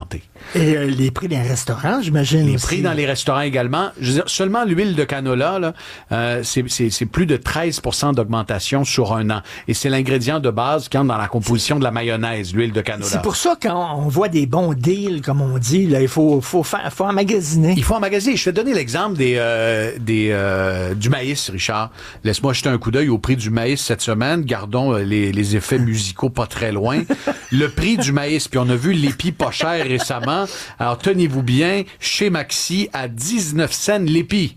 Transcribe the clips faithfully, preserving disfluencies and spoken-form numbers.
augmenté. Et euh, les prix dans les restaurants, j'imagine Les aussi. prix dans les restaurants également. Je veux dire, seulement l'huile de canola, là, euh, c'est, c'est, c'est plus de treize pour cent d'augmentation sur un an. Et c'est l'ingrédient de base qui entre dans la composition de la mayonnaise, l'huile de canola. C'est pour ça quand on voit des bons deals, comme on dit, là, il faut, faut, faire, faut emmagasiner. Il faut emmagasiner. Je vais te donner l'exemple des, euh, des, euh, du maïs, Richard. Laisse-moi jeter un coup d'œil au prix du maïs cette semaine. Gardons euh, les, les effets musicaux pas très loin. Le prix du maïs, puis on a vu l'épi pas cher récemment. Alors, tenez-vous bien, chez Maxi, à dix-neuf cents l'épi.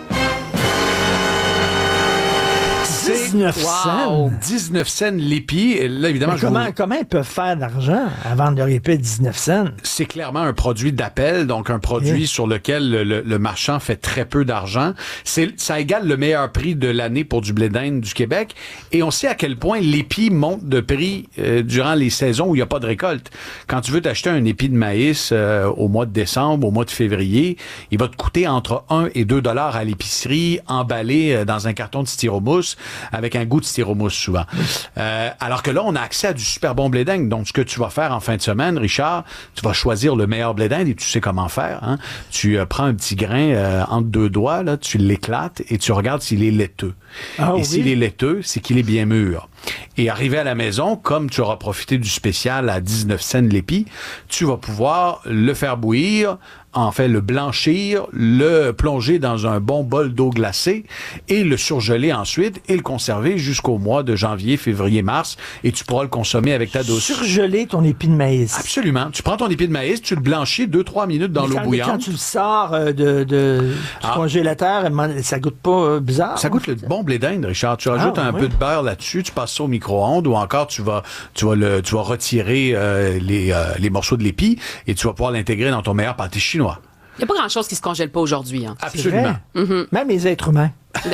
dix-neuf cents. dix-neuf cents l'épi. Et là, évidemment, Mais je comment, vous... comment ils peuvent faire d'argent à vendre leur épée à dix-neuf cents? C'est clairement un produit d'appel, donc un produit Yeah. sur lequel le, le, le marchand fait très peu d'argent. C'est, ça égale le meilleur prix de l'année pour du blé d'Inde du Québec. Et on sait à quel point l'épi monte de prix euh, durant les saisons où il n'y a pas de récolte. Quand tu veux t'acheter un épi de maïs euh, au mois de décembre, au mois de février, il va te coûter entre un et deux dollars à l'épicerie, emballé euh, dans un carton de styromousse, avec un goût de styromousse souvent. Euh, alors que là, on a accès à du super bon blé d'Inde. Donc, ce que tu vas faire en fin de semaine, Richard, tu vas choisir le meilleur blé d'Inde et tu sais comment faire. Hein? Tu euh, prends un petit grain euh, entre deux doigts, là, tu l'éclates et tu regardes s'il est laiteux. Ah, et oui? s'il est laiteux, c'est qu'il est bien mûr. Et arrivé à la maison, comme tu auras profité du spécial à dix-neuf cents l'épi, tu vas pouvoir le faire bouillir, en fait le blanchir, le plonger dans un bon bol d'eau glacée et le surgeler ensuite et le conserver jusqu'au mois de janvier, février, mars et tu pourras le consommer avec ta douce. Surgeler ton épi de maïs. Absolument. Tu prends ton épi de maïs, tu le blanchis deux trois minutes dans Mais l'eau quand, bouillante. Quand tu le sors euh, de, de, du Ah. congélateur, ça goûte pas euh, bizarre? Ça goûte le bon blé d'Inde, Richard. Tu rajoutes Ah, un oui. peu de beurre là-dessus, tu passes ça au micro-ondes ou encore tu vas tu vas le tu vas retirer euh, les euh, les morceaux de l'épi et tu vas pouvoir l'intégrer dans ton meilleur pâté chinois. Il n'y a pas grand-chose qui se congèle pas aujourd'hui. Hein. Absolument. Mm-hmm. Même les êtres humains.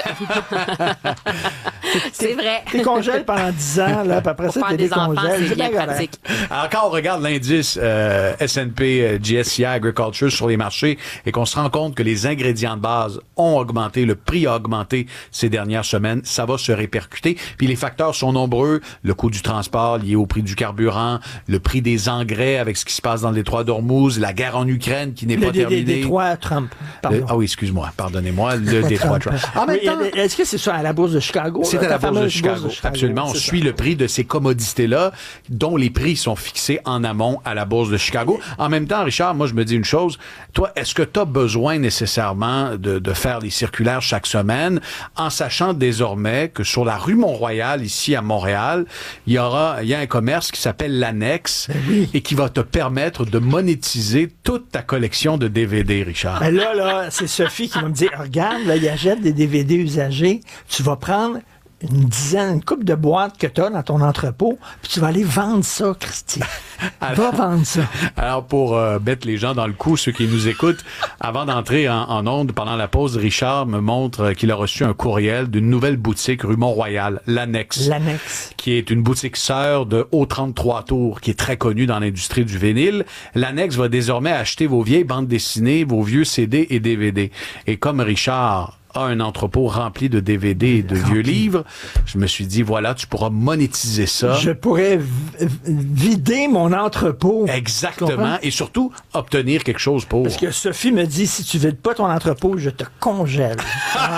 C'est vrai. Tu congèles pendant dix ans, là, puis après Pour ça, faire tu des enfants, décongèles. c'est bien correct. pratique. Alors, quand on regarde l'indice euh, S and P euh, G S C I Agriculture sur les marchés et qu'on se rend compte que les ingrédients de base ont augmenté, le prix a augmenté ces dernières semaines, ça va se répercuter. Puis les facteurs sont nombreux. Le coût du transport lié au prix du carburant, le prix des engrais avec ce qui se passe dans le détroit d'Ormuz, la guerre en Ukraine qui n'est Le pas dé- terminée. dé- détroit Trump. Pardon. Le- ah oui, excuse-moi, pardonnez-moi, le détroit Trump. En même Oui, temps, est-ce que c'est ça à la bourse de Chicago? c'est là, à la ta bourse de fameuse Chicago. Absolument. On c'est suit ça. le prix de ces commodités-là, dont les prix sont fixés en amont à la bourse de Chicago. En même temps, Richard, moi, je me dis une chose. Toi, est-ce que tu as besoin nécessairement de, de faire des circulaires chaque semaine, en sachant désormais que sur la rue Mont-Royal, ici à Montréal, il y aura, il y a un commerce qui s'appelle l'Annexe oui. et qui va te permettre de monétiser toute ta collection de D V D, Richard. Ben là, là, c'est Sophie qui va me dire, regarde, là, il achète des D V D usagés, tu vas prendre une dizaine, une coupe de boîtes que tu as dans ton entrepôt, puis tu vas aller vendre ça, Christy. Va vendre ça. Alors, pour euh, mettre les gens dans le coup, ceux qui nous écoutent, avant d'entrer en, en onde, pendant la pause, Richard me montre euh, qu'il a reçu un courriel d'une nouvelle boutique rue Mont-Royal, l'Annexe. L'Annexe. Qui est une boutique sœur de O trente-trois Tours, qui est très connue dans l'industrie du vinyle. L'Annexe va désormais acheter vos vieilles bandes dessinées, vos vieux C D et D V D. Et comme Richard a un entrepôt rempli de D V D et de vieux livres, je me suis dit, voilà, tu pourras monétiser ça. Je pourrais v- vider mon entrepôt. Exactement. Et surtout, obtenir quelque chose pour. Parce que Sophie me dit, si tu vides pas ton entrepôt, je te congèle. En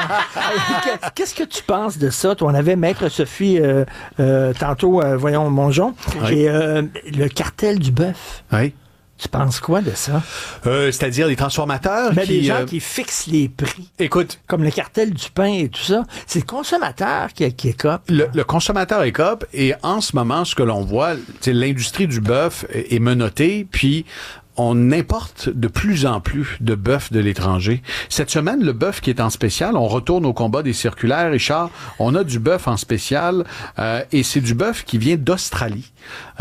disant, qu'est-ce que tu penses de ça? Toi, on avait Maître Sophie euh, euh, tantôt, euh, voyons, Mongeon, Oui. et euh, le cartel du bœuf. Oui. Tu penses quoi de ça? Euh, c'est-à-dire les transformateurs Ben, qui... des gens euh, qui fixent les prix. Écoute, Comme le cartel du pain et tout ça. C'est le consommateur qui, qui écope. le, le consommateur écope et en ce moment, ce que l'on voit, c'est l'industrie du bœuf est est menottée, puis on importe de plus en plus de bœuf de l'étranger. Cette semaine, le bœuf qui est en spécial, on retourne au combat des circulaires, Richard, on a du bœuf en spécial euh, et c'est du bœuf qui vient d'Australie.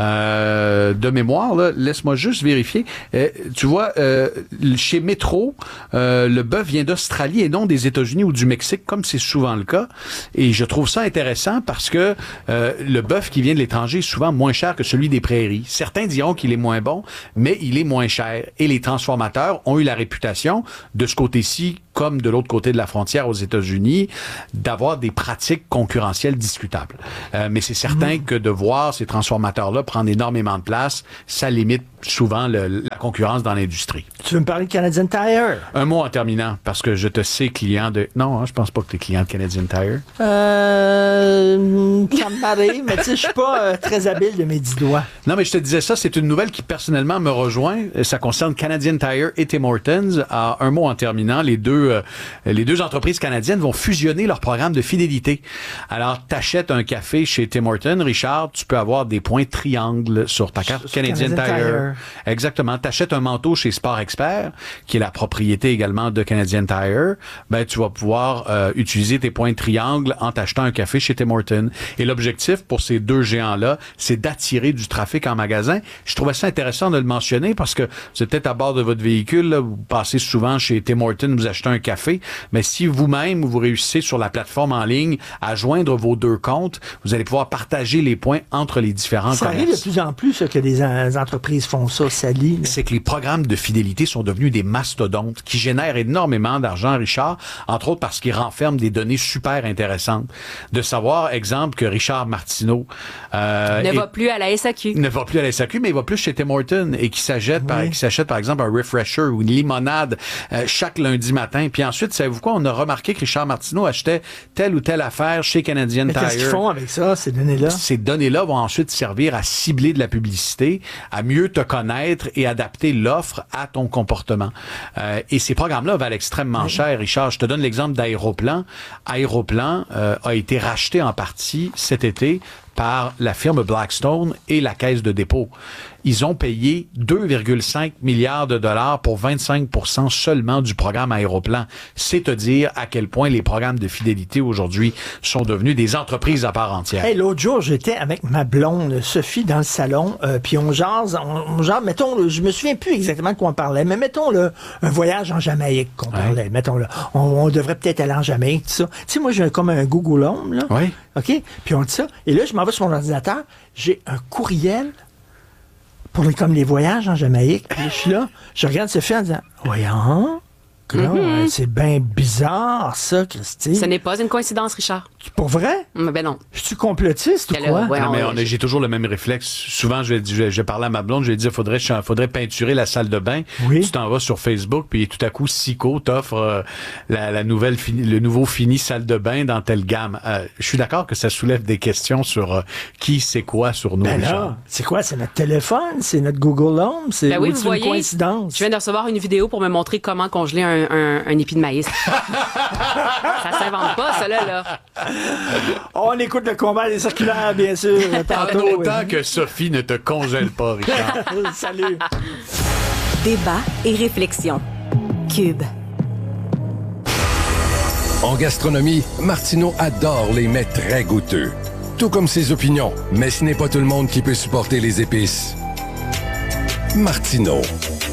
Euh, de mémoire, là, laisse-moi juste vérifier. Euh, tu vois, euh, chez Métro, euh, le bœuf vient d'Australie et non des États-Unis ou du Mexique, comme c'est souvent le cas. Et je trouve ça intéressant parce que euh, le bœuf qui vient de l'étranger est souvent moins cher que celui des prairies. Certains diront qu'il est moins bon, mais il est moins cher. Et les transformateurs ont eu la réputation, de ce côté-ci comme de l'autre côté de la frontière aux États-Unis, d'avoir des pratiques concurrentielles discutables. Euh, mais c'est certain mmh. que de voir ces transformateurs-là prendre énormément de place, ça limite souvent le, la concurrence dans l'industrie. Tu veux me parler de Canadian Tire? Un mot en terminant, parce que je te sais client de... Non, hein, je pense pas que tu es client de Canadian Tire. Euh, ça m'arrive, mais tu sais, je suis pas euh, très habile de mes dix doigts. Non, mais je te disais ça, c'est une nouvelle qui personnellement me rejoint. Ça concerne Canadian Tire et Tim Hortons. À un mot en terminant, les deux, euh, les deux entreprises canadiennes vont fusionner leur programme de fidélité. Alors, t'achètes un café chez Tim Hortons, Richard, tu peux avoir des points triangles sur ta carte Sur Canadian, Canadian Tire. Tire. Exactement. T'achètes un manteau chez Sport Expert, qui est la propriété également de Canadian Tire. Ben, tu vas pouvoir euh, utiliser tes points triangles en t'achetant un café chez Tim Hortons. Et l'objectif pour ces deux géants-là, c'est d'attirer du trafic en magasin. Je trouvais ça intéressant de le mentionner parce que vous êtes peut-être à bord de votre véhicule, là, vous passez souvent chez Tim Hortons, vous achetez un café, mais si vous-même, vous réussissez sur la plateforme en ligne à joindre vos deux comptes, vous allez pouvoir partager les points entre les différents Ça commerces. arrive de plus en plus ça, que des en- entreprises font ça, Sally. C'est que les programmes de fidélité sont devenus des mastodontes qui génèrent énormément d'argent, Richard, entre autres parce qu'ils renferment des données super intéressantes. De savoir, exemple, que Richard Martineau euh, Ne est- va plus à la S A Q. ne va plus à la S A Q, mais il va plus chez Tim Hortons et qui s'achète, par, Oui. qui s'achète par exemple un refresher ou une limonade euh, chaque lundi matin. Puis ensuite, savez-vous quoi? On a remarqué que Richard Martineau achetait telle ou telle affaire chez Canadian Mais Tire. qu'est-ce qu'ils font avec ça, ces données-là? Ces données-là vont ensuite servir à cibler de la publicité, à mieux te connaître et adapter l'offre à ton comportement. Euh, et ces programmes-là valent extrêmement Oui. cher, Richard. Je te donne l'exemple d'Aéroplan. Aéroplan euh, a été racheté en partie cet été par la firme Blackstone et la Caisse de dépôt. Ils ont payé deux virgule cinq milliards de dollars pour vingt-cinq pour cent seulement du programme Aéroplan. C'est te dire à quel point les programmes de fidélité aujourd'hui sont devenus des entreprises à part entière. Hey, l'autre jour, j'étais avec ma blonde, Sophie, dans le salon, euh, puis on jase, on, on jase, mettons, là, je me souviens plus exactement de quoi on parlait, mais mettons, là, un voyage en Jamaïque qu'on parlait, Ouais. mettons, là, on, on devrait peut-être aller en Jamaïque, tout ça. Tu sais, moi, j'ai comme un Google Home, là. Oui. OK? Puis on dit ça, et là, je m'en vais sur mon ordinateur, j'ai un courriel pour les, comme les voyages en Jamaïque. Puis là, je suis là, je regarde Sophie en disant, voyons, là, euh, c'est bien bizarre, ça, Christy. Ce n'est pas une coïncidence, Richard. Pour vrai? Mais Ben non. Je suis complotiste ou Quelle- quoi? ouais. Non, mais on- on a- j'ai toujours le même réflexe. Souvent, je vais, je vais, je vais parler à ma blonde, je vais dire, faudrait, ch- faudrait peinturer la salle de bain. Oui. Tu t'en vas sur Facebook, puis tout à coup, Sico t'offre euh, la, la nouvelle, fini, le nouveau fini salle de bain dans telle gamme. Euh, je suis d'accord que ça soulève des questions sur euh, qui c'est quoi sur nous. Ben Richard. là, c'est quoi? C'est notre téléphone? C'est notre Google Home? C'est Ben oui, ou vous c'est voyez, une coïncidence? je viens de recevoir une vidéo pour me montrer comment congeler un, un, un épi de maïs. Ça s'invente pas, ça, là. là. On écoute le combat des circulaires, bien sûr, En tantôt. autant que Sophie ne te congèle pas, Richard. Salut. Débat et réflexion. Cube. En gastronomie, Martineau adore les mets très goûteux. Tout comme ses opinions, mais ce n'est pas tout le monde qui peut supporter les épices. Martineau.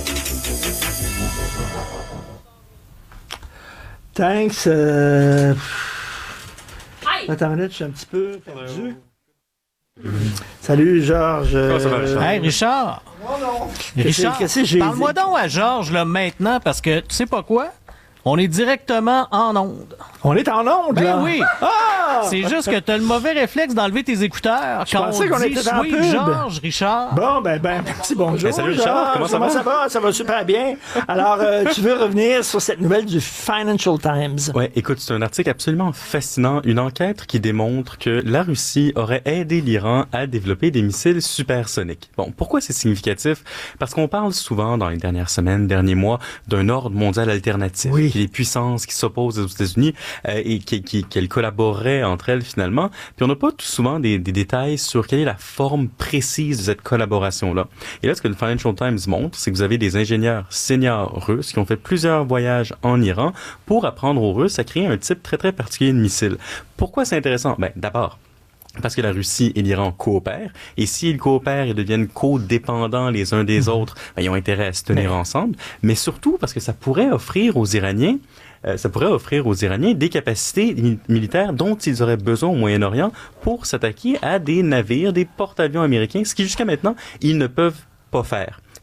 Thanks. Euh... Hi! Attends une minute, je suis un petit peu perdu. Salut, Georges. Comment ça va, Richard? Hey, Richard! Richard, qu'est-ce que j'ai parle-moi dit? donc à Georges là, maintenant, parce que tu sais pas quoi? On est directement en onde. On est en onde, là. Ben oui! Ah! C'est juste que t'as le mauvais réflexe d'enlever tes écouteurs quand pensais on qu'on dit était en oui, pub. Georges, Richard. Bon, ben, ben, merci, bonjour. Ben, salut, Richard. Georges. Comment ça va? ça va? Ça va super bien. Alors, euh, tu veux revenir sur cette nouvelle du Financial Times? Ouais, écoute, c'est un article absolument fascinant, une enquête qui démontre que la Russie aurait aidé l'Iran à développer des missiles supersoniques. Bon, pourquoi c'est significatif? Parce qu'on parle souvent dans les dernières semaines, derniers mois, d'un ordre mondial alternatif, Oui. qui est des puissances qui s'opposent aux États-Unis euh, et qui, qui, qu'elles collaboreraient entre elles finalement. Puis on n'a pas tout souvent des, des détails sur quelle est la forme précise de cette collaboration-là. Et là, ce que le Financial Times montre, c'est que vous avez des ingénieurs seniors russes qui ont fait plusieurs voyages en Iran pour apprendre aux Russes à créer un type très très particulier de missile. Pourquoi c'est intéressant? Ben, d'abord, parce que la Russie et l'Iran coopèrent, et s'ils coopèrent et deviennent codépendants les uns des autres, ben, ils ont intérêt à se tenir ensemble, mais surtout parce que ça pourrait offrir aux Iraniens Euh, ça pourrait offrir aux Iraniens des capacités mi- militaires dont ils auraient besoin au Moyen-Orient pour s'attaquer à des navires, des porte-avions américains, ce qui jusqu'à maintenant, ils ne peuvent pas faire.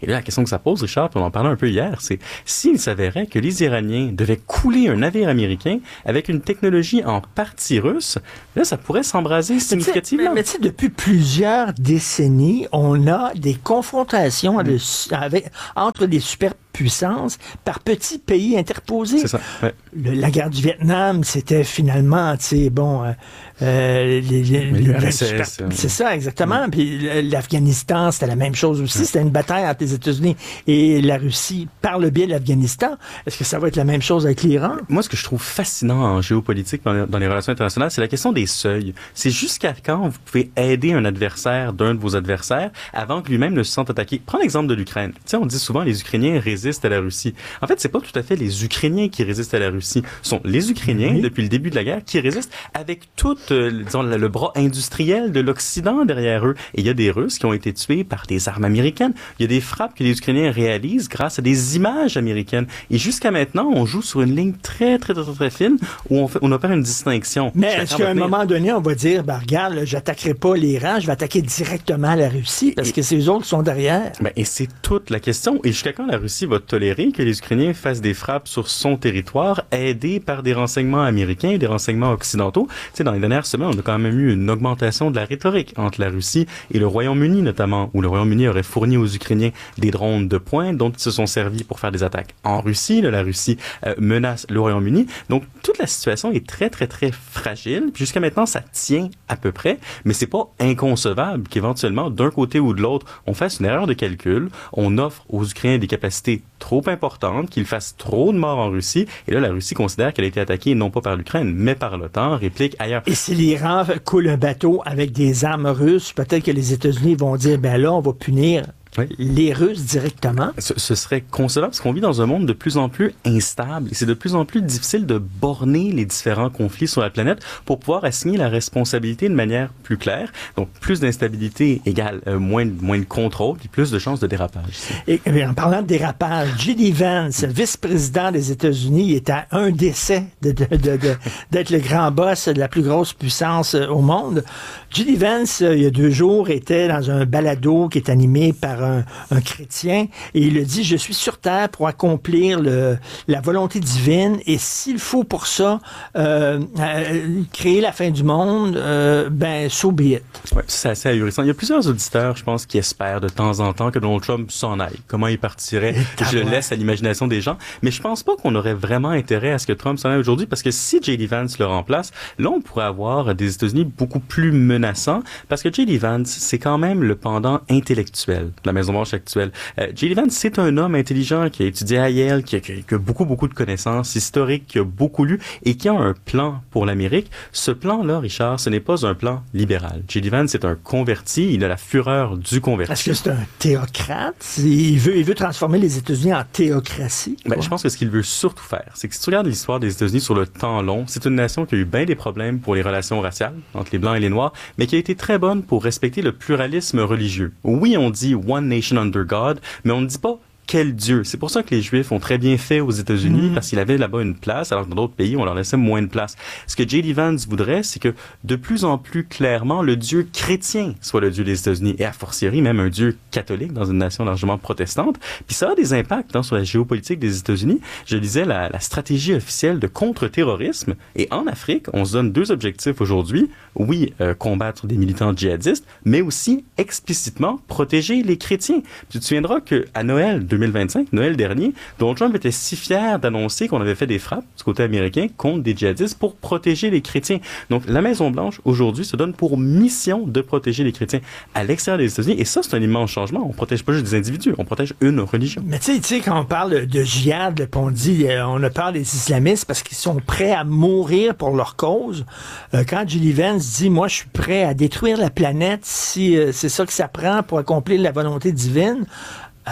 Et là, la question que ça pose, Richard, puis on en parlait un peu hier, c'est s'il s'avérait que les Iraniens devaient couler un navire américain avec une technologie en partie russe, là, ça pourrait s'embraser significativement. Mais, mais tu sais, depuis plusieurs décennies, on a des confrontations mmh. de, avec, entre les superpuissances par petits pays interposés. C'est ça, ouais. Le, la guerre du Vietnam, c'était finalement, tu sais, bon... Euh, Euh, les, les, les, les super, c'est ça, exactement. Oui. Puis l'Afghanistan, c'était la même chose aussi. Oui. C'était une bataille entre les États-Unis et la Russie par le biais de l'Afghanistan. Est-ce que ça va être la même chose avec l'Iran? Moi, ce que je trouve fascinant en géopolitique, dans les, dans les relations internationales, c'est la question des seuils. C'est jusqu'à quand vous pouvez aider un adversaire d'un de vos adversaires avant que lui-même ne se sente attaqué. Prends l'exemple de l'Ukraine. Tu sais, on dit souvent les Ukrainiens résistent à la Russie. En fait, c'est pas tout à fait les Ukrainiens qui résistent à la Russie. Ce sont les Ukrainiens, oui. depuis le début de la guerre, qui résistent avec toute Euh, disons, le, le bras industriel de l'Occident derrière eux. Et il y a des Russes qui ont été tués par des armes américaines. Il y a des frappes que les Ukrainiens réalisent grâce à des images américaines. Et jusqu'à maintenant, on joue sur une ligne très, très, très, très fine où on, fait, on opère une distinction. Mais est-ce qu'à un moment donné, on va dire, ben, regarde, là, j'attaquerai pas l'Iran, je vais attaquer directement la Russie parce et, que c'est eux autres qui sont derrière? Ben, et c'est toute la question. Et jusqu'à quand la Russie va tolérer que les Ukrainiens fassent des frappes sur son territoire aidés par des renseignements américains et des renseignements occidentaux? Tu sais, dans les dernières semaines, on a quand même eu une augmentation de la rhétorique entre la Russie et le Royaume-Uni notamment, où le Royaume-Uni aurait fourni aux Ukrainiens des drones de pointe dont ils se sont servis pour faire des attaques en Russie. Là, la Russie euh, menace le Royaume-Uni. Donc, toute la situation est très, très, très fragile. Puis jusqu'à maintenant, ça tient à peu près, mais c'est pas inconcevable qu'éventuellement, d'un côté ou de l'autre, on fasse une erreur de calcul, on offre aux Ukrainiens des capacités trop importantes, qu'ils fassent trop de morts en Russie, et là, la Russie considère qu'elle a été attaquée non pas par l'Ukraine, mais par l'OTAN, réplique ailleurs. Et si l'Iran coule un bateau avec des armes russes, peut-être que les États-Unis vont dire, ben là, on va punir oui. les Russes directement. Ce, ce serait concevable parce qu'on vit dans un monde de plus en plus instable et c'est de plus en plus difficile de borner les différents conflits sur la planète pour pouvoir assigner la responsabilité de manière plus claire. Donc, plus d'instabilité égale euh, moins, de, moins de contrôle et plus de chances de dérapage. Et, et en parlant de dérapage, J D Vance, vice-président des États-Unis, est à un décès de, de, de, de, d'être le grand boss de la plus grosse puissance au monde. J D Vance, il y a deux jours, était dans un balado qui est animé par un, un chrétien et il a dit « Je suis sur Terre pour accomplir le, la volonté divine et s'il faut pour ça euh, euh, créer la fin du monde, euh, ben, so be it. » Ouais, c'est assez ahurissant. Il y a plusieurs auditeurs, je pense, qui espèrent de temps en temps que Donald Trump s'en aille. Comment il partirait? Je le laisse à l'imagination des gens. Mais je pense pas qu'on aurait vraiment intérêt à ce que Trump s'en aille aujourd'hui parce que si J D Vance le remplace, là, on pourrait avoir des États-Unis beaucoup plus menaçants parce que J D Vance, c'est quand même le pendant intellectuel de la Maison-Blanche actuelle. Euh, J D Vance, c'est un homme intelligent qui a étudié à Yale, qui a, qui a beaucoup, beaucoup de connaissances historiques, qui a beaucoup lu et qui a un plan pour l'Amérique. Ce plan-là, Richard, ce n'est pas un plan libéral. J D Vance, c'est un converti. Il a la fureur du converti. Est-ce que c'est un théocrate? Il veut, il veut transformer les États-Unis en théocratie? Ben, je pense que ce qu'il veut surtout faire, c'est que si tu regardes l'histoire des États-Unis sur le temps long, c'est une nation qui a eu bien des problèmes pour les relations raciales entre les Blancs et les Noirs, mais qui a été très bonne pour respecter le pluralisme religieux. Oui, on dit « one nation under God », mais on ne dit pas quel Dieu. C'est pour ça que les Juifs ont très bien fait aux États-Unis, mmh. parce qu'ils avaient là-bas une place, alors que dans d'autres pays, on leur laissait moins de place. Ce que J D Vance voudrait, c'est que de plus en plus clairement, le Dieu chrétien soit le Dieu des États-Unis, et a fortiori même un Dieu catholique dans une nation largement protestante. Puis ça a des impacts hein, sur la géopolitique des États-Unis. Je lisais la, la stratégie officielle de contre-terrorisme, et en Afrique, on se donne deux objectifs aujourd'hui. Oui, euh, combattre des militants djihadistes, mais aussi explicitement protéger les chrétiens. Puis tu te souviendras qu'à Noël deux mille vingt-cinq, Noël dernier, Donald Trump était si fier d'annoncer qu'on avait fait des frappes du côté américain contre des djihadistes pour protéger les chrétiens. Donc, la Maison-Blanche, aujourd'hui, se donne pour mission de protéger les chrétiens à l'extérieur des États-Unis. Et ça, c'est un immense changement. On protège pas juste des individus, on protège une religion. Mais tu sais, quand on parle de djihad, là, on dit, euh, on a peur des islamistes parce qu'ils sont prêts à mourir pour leur cause. Euh, quand J D Vance dit, moi, je suis prêt à détruire la planète si euh, c'est ça que ça prend pour accomplir la volonté divine, Euh,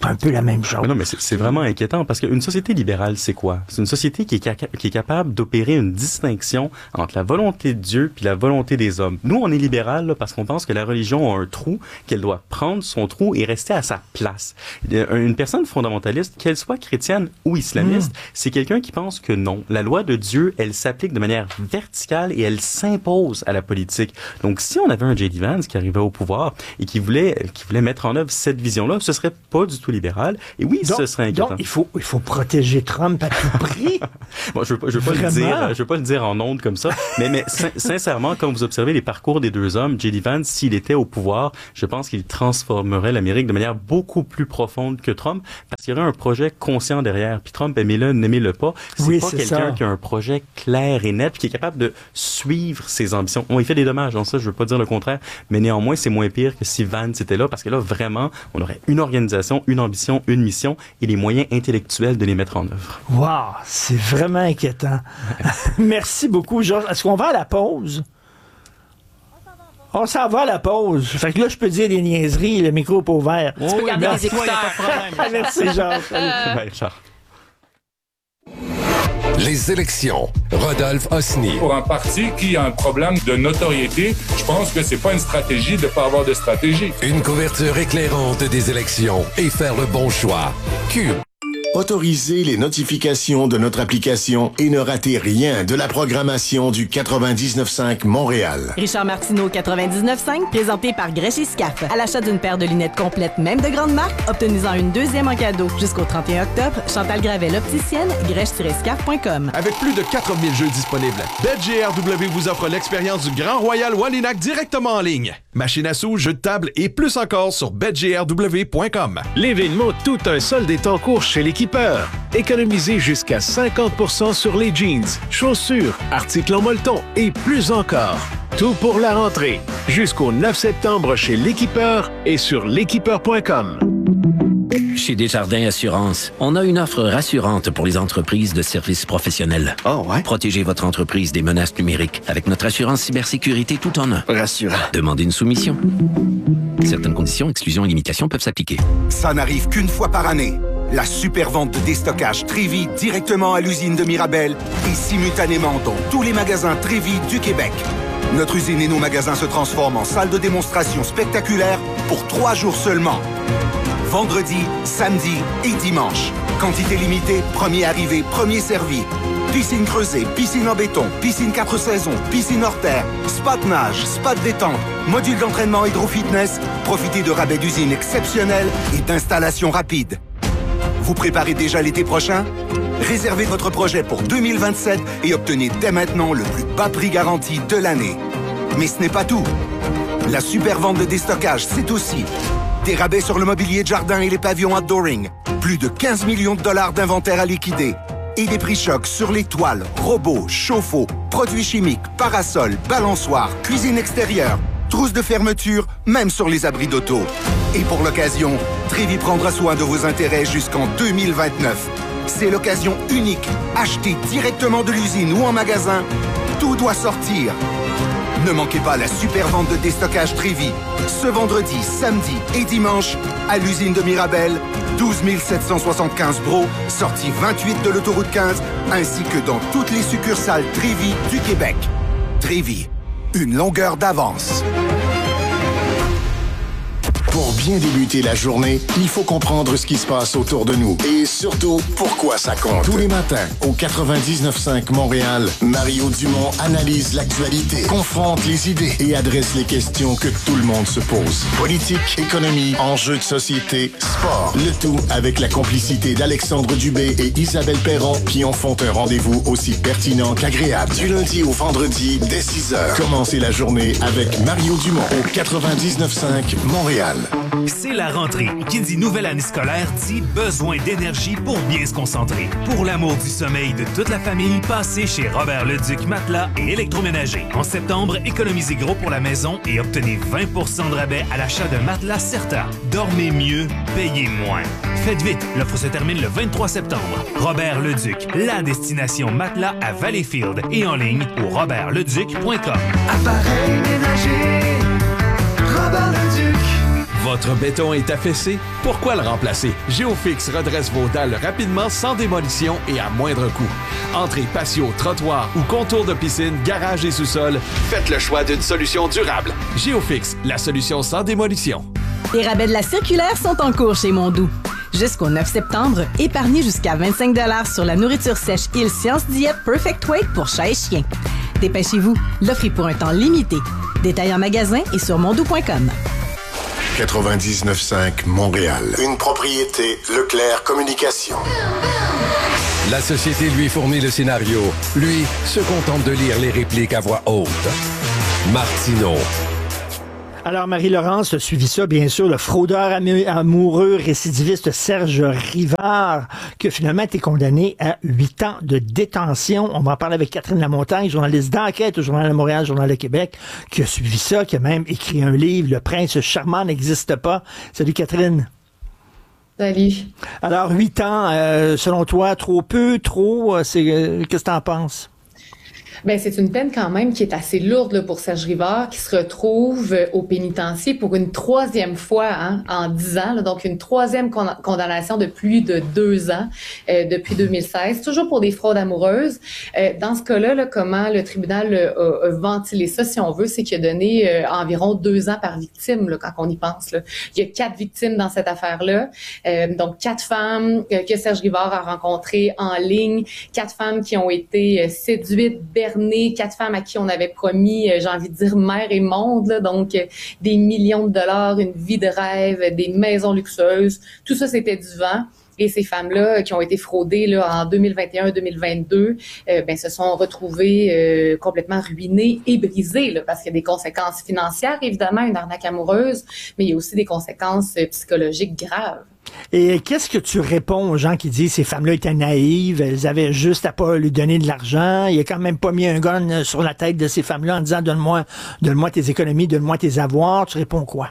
pas un peu la même chose? Mais non, mais c'est, c'est vraiment inquiétant parce qu'une société libérale, c'est quoi? C'est une société qui est, ca- qui est capable d'opérer une distinction entre la volonté de Dieu puis la volonté des hommes. Nous, on est libéral là, parce qu'on pense que la religion a un trou, qu'elle doit prendre son trou et rester à sa place. Une personne fondamentaliste, qu'elle soit chrétienne ou islamiste, mmh. c'est quelqu'un qui pense que non. La loi de Dieu, elle s'applique de manière verticale et elle s'impose à la politique. Donc, si on avait un J D Vance qui arrivait au pouvoir et qui voulait, qui voulait mettre en œuvre cette vision-là, ce serait pas du tout libéral. Et oui, donc, ce serait inquiétant. Donc, il faut, il faut protéger Trump à tout prix. Bon, je veux pas, je veux pas le dire, je veux pas le dire en ondes comme ça, mais, mais sin- sincèrement, quand vous observez les parcours des deux hommes, J D Vance, s'il était au pouvoir, je pense qu'il transformerait l'Amérique de manière beaucoup plus profonde que Trump, parce qu'il y aurait un projet conscient derrière. Puis Trump, aimez-le, n'aimez-le pas, c'est oui, pas c'est quelqu'un ça. qui a un projet clair et net, puis qui est capable de suivre ses ambitions. On y fait des dommages, donc ça, je veux pas dire le contraire, mais néanmoins, c'est moins pire que si Vance était là, parce que là, vraiment, on aurait une organisation, une ambition, une mission et les moyens intellectuels de les mettre en œuvre. Wow, c'est vraiment inquiétant. Merci beaucoup, Georges. Est-ce qu'on va à la pause? On s'en va à la pause. Fait que là, je peux dire des niaiseries, le micro est ouvert. Tu peux garder les écouteurs. Merci, Georges. Ouais, Richard. Les élections. Rodolphe Osny. Pour un parti qui a un problème de notoriété, je pense que c'est pas une stratégie de ne pas avoir de stratégie. Une couverture éclairante des élections et faire le bon choix. Cube. Autorisez les notifications de notre application et ne ratez rien de la programmation du quatre-vingt-dix-neuf cinq Montréal. Richard Martineau, quatre-vingt-dix-neuf cinq, présenté par Grèche et Scaf. À l'achat d'une paire de lunettes complètes, même de grande marque, obtenez-en une deuxième en cadeau. Jusqu'au trente et un octobre, Chantal Gravel, opticienne, grèche tiret scaf point com. Avec plus de quatre mille jeux disponibles, B G R W vous offre l'expérience du Grand Royal Wallinac directement en ligne. Machine à sous, jeux de table et plus encore sur B G R W point com. L'événement Tout un solde est en cours chez l'équipeur. Économisez jusqu'à cinquante pour cent sur les jeans, chaussures, articles en molleton et plus encore. Tout pour la rentrée. Jusqu'au neuf septembre chez l'équipeur et sur l'équipeur point com. Chez Desjardins Assurance, on a une offre rassurante pour les entreprises de services professionnels. Oh ouais? Protégez votre entreprise des menaces numériques avec notre assurance cybersécurité tout en un. Rassurant. Demandez une soumission. Certaines conditions, exclusions et limitations peuvent s'appliquer. Ça n'arrive qu'une fois par année. La super vente de déstockage Trévi directement à l'usine de Mirabel et simultanément dans tous les magasins Trévi du Québec. Notre usine et nos magasins se transforment en salle de démonstration spectaculaire pour trois jours seulement. Vendredi, samedi et dimanche. Quantité limitée, premier arrivé, premier servi. Piscine creusée, piscine en béton, piscine quatre saisons, piscine hors terre, spa de nage, spa de détente, module d'entraînement hydro-fitness. Profitez de rabais d'usine exceptionnels et d'installations rapides. Vous préparez déjà l'été prochain? Réservez votre projet pour deux mille vingt-sept et obtenez dès maintenant le plus bas prix garanti de l'année. Mais ce n'est pas tout. La super vente de déstockage, c'est aussi des rabais sur le mobilier de jardin et les pavillons outdooring, plus de quinze millions de dollars d'inventaire à liquider et des prix chocs sur les toiles, robots, chauffe-eau, produits chimiques, parasols, balançoires, cuisine extérieure, trousses de fermeture, même sur les abris d'auto. Et pour l'occasion, Trévi prendra soin de vos intérêts jusqu'en deux mille vingt-neuf. C'est l'occasion unique. Achetez directement de l'usine ou en magasin. Tout doit sortir. Ne manquez pas la super vente de déstockage Trévi. Ce vendredi, samedi et dimanche, à l'usine de Mirabel, douze mille sept cent soixante-quinze Bro, sortie vingt-huit de l'autoroute quinze, ainsi que dans toutes les succursales Trévi du Québec. Trévi, une longueur d'avance. Pour bien débuter la journée, il faut comprendre ce qui se passe autour de nous et surtout pourquoi ça compte. Tous les matins, au quatre-vingt-dix-neuf cinq Montréal, Mario Dumont analyse l'actualité, confronte les idées et adresse les questions que tout le monde se pose. Politique, économie, enjeux de société, sport. Le tout avec la complicité d'Alexandre Dubé et Isabelle Perron qui en font un rendez-vous aussi pertinent qu'agréable. Du lundi au vendredi, dès six heures. Commencez la journée avec Mario Dumont au quatre-vingt-dix-neuf cinq Montréal. C'est la rentrée. Qui dit nouvelle année scolaire dit besoin d'énergie pour bien se concentrer. Pour l'amour du sommeil de toute la famille, passez chez Robert Leduc Matelas et Électroménager. En septembre, économisez gros pour la maison et obtenez vingt pour cent de rabais à l'achat d'un matelas Certa. Dormez mieux, payez moins. Faites vite, l'offre se termine le vingt-trois septembre. Robert Leduc, la destination matelas à Valleyfield et en ligne au robert leduc point com. Appareil ménager, Robert Leduc. Votre béton est affaissé? Pourquoi le remplacer? Géofix redresse vos dalles rapidement, sans démolition et à moindre coût. Entrée, patio, trottoir ou contour de piscine, garage et sous-sol, faites le choix d'une solution durable. Géofix, la solution sans démolition. Les rabais de la circulaire sont en cours chez Mondou. Jusqu'au neuf septembre, épargnez jusqu'à vingt-cinq dollars sur la nourriture sèche Il Science Diète Perfect Weight pour chat et chien. Dépêchez-vous, l'offre est pour un temps limité. Détail en magasin et sur mondou point com. quatre-vingt-dix-neuf cinq Montréal. Une propriété Leclerc Communication. La société lui fournit le scénario. Lui se contente de lire les répliques à voix haute. Martineau. Alors, Marie-Laurence a suivi ça, bien sûr, le fraudeur am- amoureux récidiviste Serge Rivard, qui a finalement été condamné à huit ans de détention. On va en parler avec Catherine Lamontagne, journaliste d'enquête au Journal de Montréal, Journal de Québec, qui a suivi ça, qui a même écrit un livre, Le prince charmant n'existe pas. Salut, Catherine. Salut. Alors, huit ans, euh, selon toi, trop peu, trop, euh, c'est, euh, qu'est-ce que t'en penses? Ben, c'est une peine quand même qui est assez lourde là, pour Serge Rivard, qui se retrouve euh, au pénitencier pour une troisième fois hein, en dix ans, là, donc une troisième con- condamnation de plus de deux ans euh, depuis deux mille seize, toujours pour des fraudes amoureuses. Euh, dans ce cas-là, là, comment le tribunal euh, a, a ventilé ça, si on veut, c'est qu'il a donné euh, environ deux ans par victime, là, quand on y pense. Là. Il y a quatre victimes dans cette affaire-là, euh, donc quatre femmes euh, que Serge Rivard a rencontrées en ligne, quatre femmes qui ont été euh, séduites, bernées, quatre femmes à qui on avait promis, euh, j'ai envie de dire, mer et monde, là, donc euh, des millions de dollars, une vie de rêve, des maisons luxueuses, tout ça c'était du vent. Et ces femmes-là qui ont été fraudées là, en deux mille vingt et un deux mille vingt-deux, euh, ben, se sont retrouvées euh, complètement ruinées et brisées, là, parce qu'il y a des conséquences financières, évidemment, une arnaque amoureuse, mais il y a aussi des conséquences euh, psychologiques graves. Et qu'est-ce que tu réponds aux gens qui disent ces femmes-là étaient naïves, elles avaient juste à pas lui donner de l'argent, il a quand même pas mis un gun sur la tête de ces femmes-là en disant donne-moi, donne-moi tes économies, donne-moi tes avoirs, tu réponds quoi?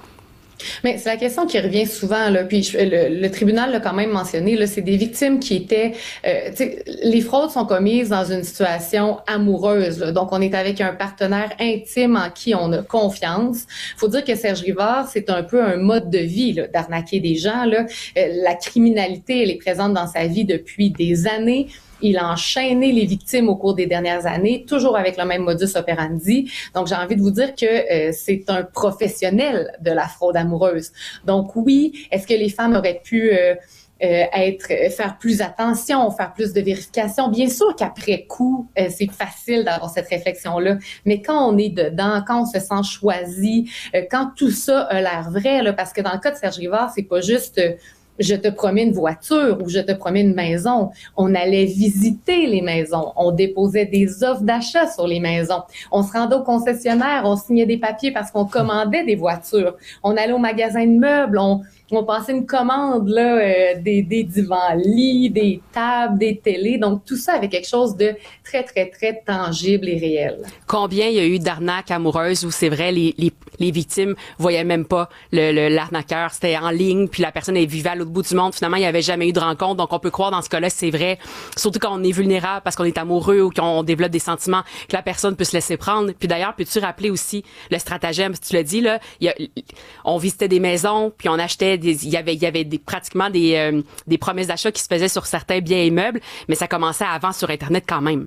Mais c'est la question qui revient souvent là. Puis je, le, le tribunal l'a quand même mentionné. Là, c'est des victimes qui étaient. Euh, tu sais, les fraudes sont commises dans une situation amoureuse. Là. Donc on est avec un partenaire intime en qui on a confiance. Faut dire que Serge Rivard, c'est un peu un mode de vie là, d'arnaquer des gens. Là, euh, la criminalité, elle est présente dans sa vie depuis des années. Il a enchaîné les victimes au cours des dernières années, toujours avec le même modus operandi. Donc, j'ai envie de vous dire que euh, c'est un professionnel de la fraude amoureuse. Donc, oui, est-ce que les femmes auraient pu euh, euh, être faire plus attention, faire plus de vérification? Bien sûr qu'après coup, euh, c'est facile d'avoir cette réflexion-là. Mais quand on est dedans, quand on se sent choisi, euh, quand tout ça a l'air vrai, là, parce que dans le cas de Serge Rivard, c'est pas juste... Euh, je te promets une voiture ou je te promets une maison. On allait visiter les maisons. On déposait des offres d'achat sur les maisons. On se rendait au concessionnaire. On signait des papiers parce qu'on commandait des voitures. On allait au magasin de meubles. On, on passait une commande là, euh, des, des divans-lits, des tables, des télés. Donc, tout ça avec quelque chose de très, très, très tangible et réel. Combien il y a eu d'arnaques amoureuses où c'est vrai, les, les, les victimes voyaient même pas le, le, l'arnaqueur. C'était en ligne, puis la personne elle vivait à l'autre bout du monde. Finalement, il n'y avait jamais eu de rencontre. Donc, on peut croire dans ce cas-là, c'est vrai. Surtout quand on est vulnérable parce qu'on est amoureux ou qu'on développe des sentiments, que la personne peut se laisser prendre. Puis d'ailleurs, peux-tu rappeler aussi le stratagème? Si tu l'as dit, là, il y a, on visitait des maisons, puis on achetait des, il y avait, il y avait des, pratiquement des, euh, des promesses d'achat qui se faisaient sur certains biens et meubles, mais ça commençait avant sur Internet quand même.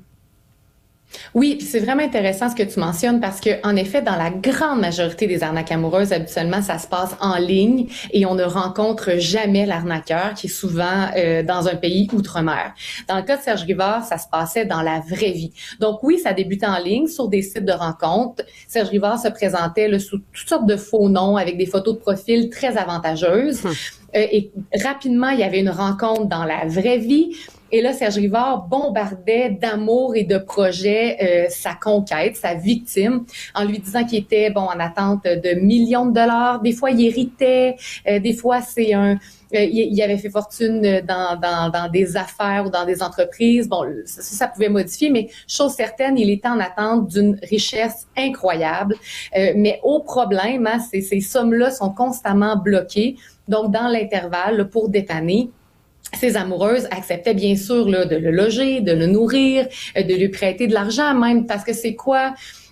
Oui, puis c'est vraiment intéressant ce que tu mentionnes parce que, en effet, dans la grande majorité des arnaques amoureuses, habituellement, ça se passe en ligne et on ne rencontre jamais l'arnaqueur qui est souvent euh, dans un pays outre-mer. Dans le cas de Serge Rivard, ça se passait dans la vraie vie. Donc oui, ça débutait en ligne sur des sites de rencontres. Serge Rivard se présentait là, sous toutes sortes de faux noms avec des photos de profil très avantageuses. Hum. Euh, et rapidement, il y avait une rencontre dans la vraie vie. Et là, Serge Rivard bombardait d'amour et de projets euh, sa conquête, sa victime, en lui disant qu'il était bon en attente de millions de dollars. Des fois, il héritait. Euh, des fois, c'est un... Euh, il, il avait fait fortune dans, dans, dans des affaires ou dans des entreprises. Bon, ça, ça pouvait modifier, mais chose certaine, il était en attente d'une richesse incroyable. Euh, mais au problème, hein, ces, ces sommes-là sont constamment bloquées. Donc, dans l'intervalle, là, pour dépanner, ces amoureuses acceptaient bien sûr là, de le loger, de le nourrir, de lui prêter de l'argent même, parce que c'est quoi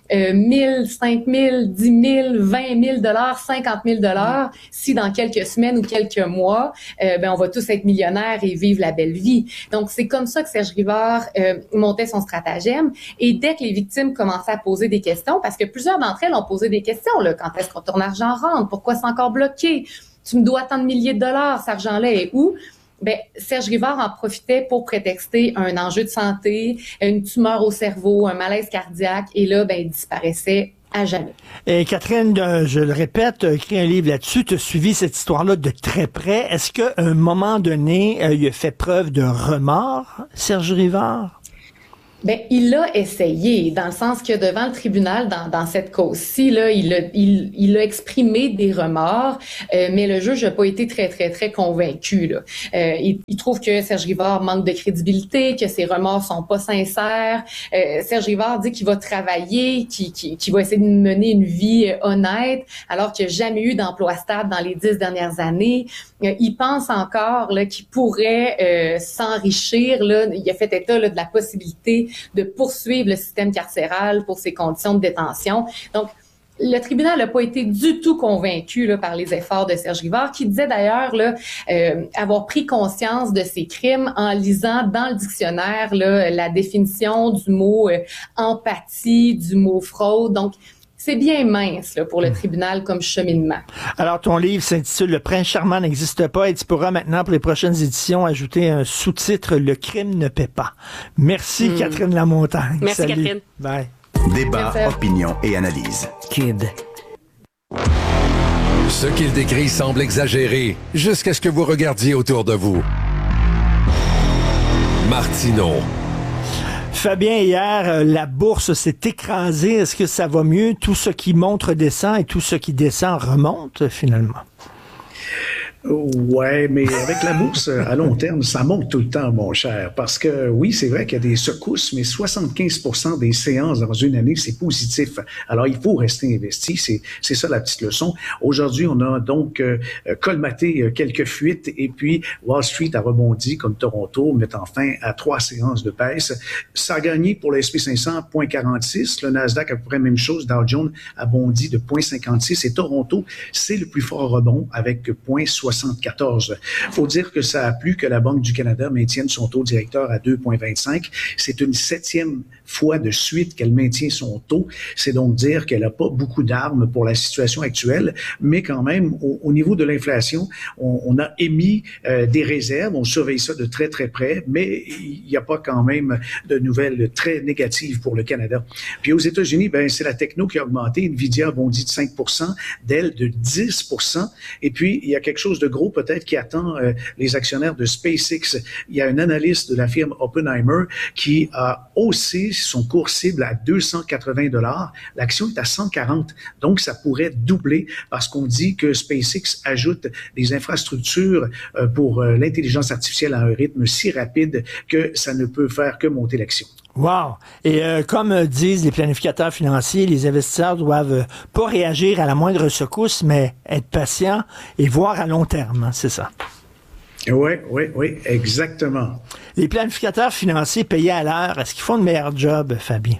euh, mille, cinq mille, dix mille, vingt mille dollars, cinquante mille dollars, si dans quelques semaines ou quelques mois, euh, ben on va tous être millionnaires et vivre la belle vie. Donc, c'est comme ça que Serge Rivard euh, montait son stratagème. Et dès que les victimes commençaient à poser des questions, parce que plusieurs d'entre elles ont posé des questions, là, quand est-ce que ton argent rentre? Pourquoi c'est encore bloqué? Tu me dois tant de milliers de dollars, cet argent-là est où? Ben, Serge Rivard en profitait pour prétexter un enjeu de santé, une tumeur au cerveau, un malaise cardiaque, et là, ben, il disparaissait à jamais. Et Catherine, je le répète, tu as écrit un livre là-dessus, tu as suivi cette histoire-là de très près. Est-ce qu'à un moment donné, il a fait preuve de remords, Serge Rivard? Ben, il l'a essayé, dans le sens que devant le tribunal, dans, dans cette cause-ci, là, il a, il, il a exprimé des remords, euh, mais le juge n'a pas été très, très, très convaincu, là. Euh, il, il trouve que Serge Rivard manque de crédibilité, que ses remords sont pas sincères. Euh, Serge Rivard dit qu'il va travailler, qu'il, qu'il, qu'il va essayer de mener une vie honnête, alors qu'il n'a jamais eu d'emploi stable dans les dix dernières années. Euh, il pense encore là, qu'il pourrait euh, s'enrichir. Là. Il a fait état là, de la possibilité de poursuivre le système carcéral pour ses conditions de détention. Donc, le tribunal n'a pas été du tout convaincu là, par les efforts de Serge Rivard, qui disait d'ailleurs là, euh, avoir pris conscience de ses crimes en lisant dans le dictionnaire là, la définition du mot euh, empathie, du mot fraude. Donc, c'est bien mince là, pour le tribunal comme cheminement. Alors, ton livre s'intitule « Le prince charmant n'existe pas » et tu pourras maintenant, pour les prochaines éditions, ajouter un sous-titre « Le crime ne paie pas ». Merci, mm. Catherine Lamontagne. Merci, Salut. Catherine. Bye. Débat, Merci. opinion et analyse. Cube. Ce qu'il décrit semble exagéré, jusqu'à ce que vous regardiez autour de vous. Martineau. Fabien, hier, la bourse s'est écrasée. Est-ce que ça va mieux? Tout ce qui monte descend et tout ce qui descend remonte, finalement. Ouais, mais avec la bourse, à long terme, ça monte tout le temps, mon cher. Parce que oui, c'est vrai qu'il y a des secousses, mais soixante-quinze pour cent des séances dans une année, c'est positif. Alors, il faut rester investi. C'est, c'est ça la petite leçon. Aujourd'hui, on a donc euh, colmaté quelques fuites et puis Wall Street a rebondi comme Toronto, mettant fin à trois séances de baisse. Ça a gagné pour le S and P cinq cents zéro virgule quarante-six. Le Nasdaq a à peu près la même chose. Dow Jones a bondi de zéro virgule cinquante-six et Toronto, c'est le plus fort rebond avec zéro virgule soixante-quatorze. Faut dire que ça a plu que la Banque du Canada maintienne son taux directeur à deux virgule vingt-cinq. C'est une septième fois de suite qu'elle maintient son taux. C'est donc dire qu'elle n'a pas beaucoup d'armes pour la situation actuelle, mais quand même, au, au niveau de l'inflation, on, on a émis euh, des réserves. On surveille ça de très, très près, mais il n'y a pas quand même de nouvelles très négatives pour le Canada. Puis aux États-Unis, ben c'est la techno qui a augmenté. Nvidia a bondi de cinq pour cent, Dell de dix pour cent. Et puis, il y a quelque chose de gros peut-être qui attend euh, les actionnaires de SpaceX. Il y a un analyste de la firme Oppenheimer qui a haussé son cours cible à deux cent quatre-vingts dollars. L'action est à cent quarante, donc ça pourrait doubler parce qu'on dit que SpaceX ajoute des infrastructures euh, pour euh, l'intelligence artificielle à un rythme si rapide que ça ne peut faire que monter l'action. Wow! Et euh, comme disent les planificateurs financiers, les investisseurs doivent euh, pas réagir à la moindre secousse, mais être patients et voir à long terme, hein, c'est ça. Oui, oui, oui, exactement. Les planificateurs financiers payés à l'heure, est-ce qu'ils font le meilleur job, Fabien?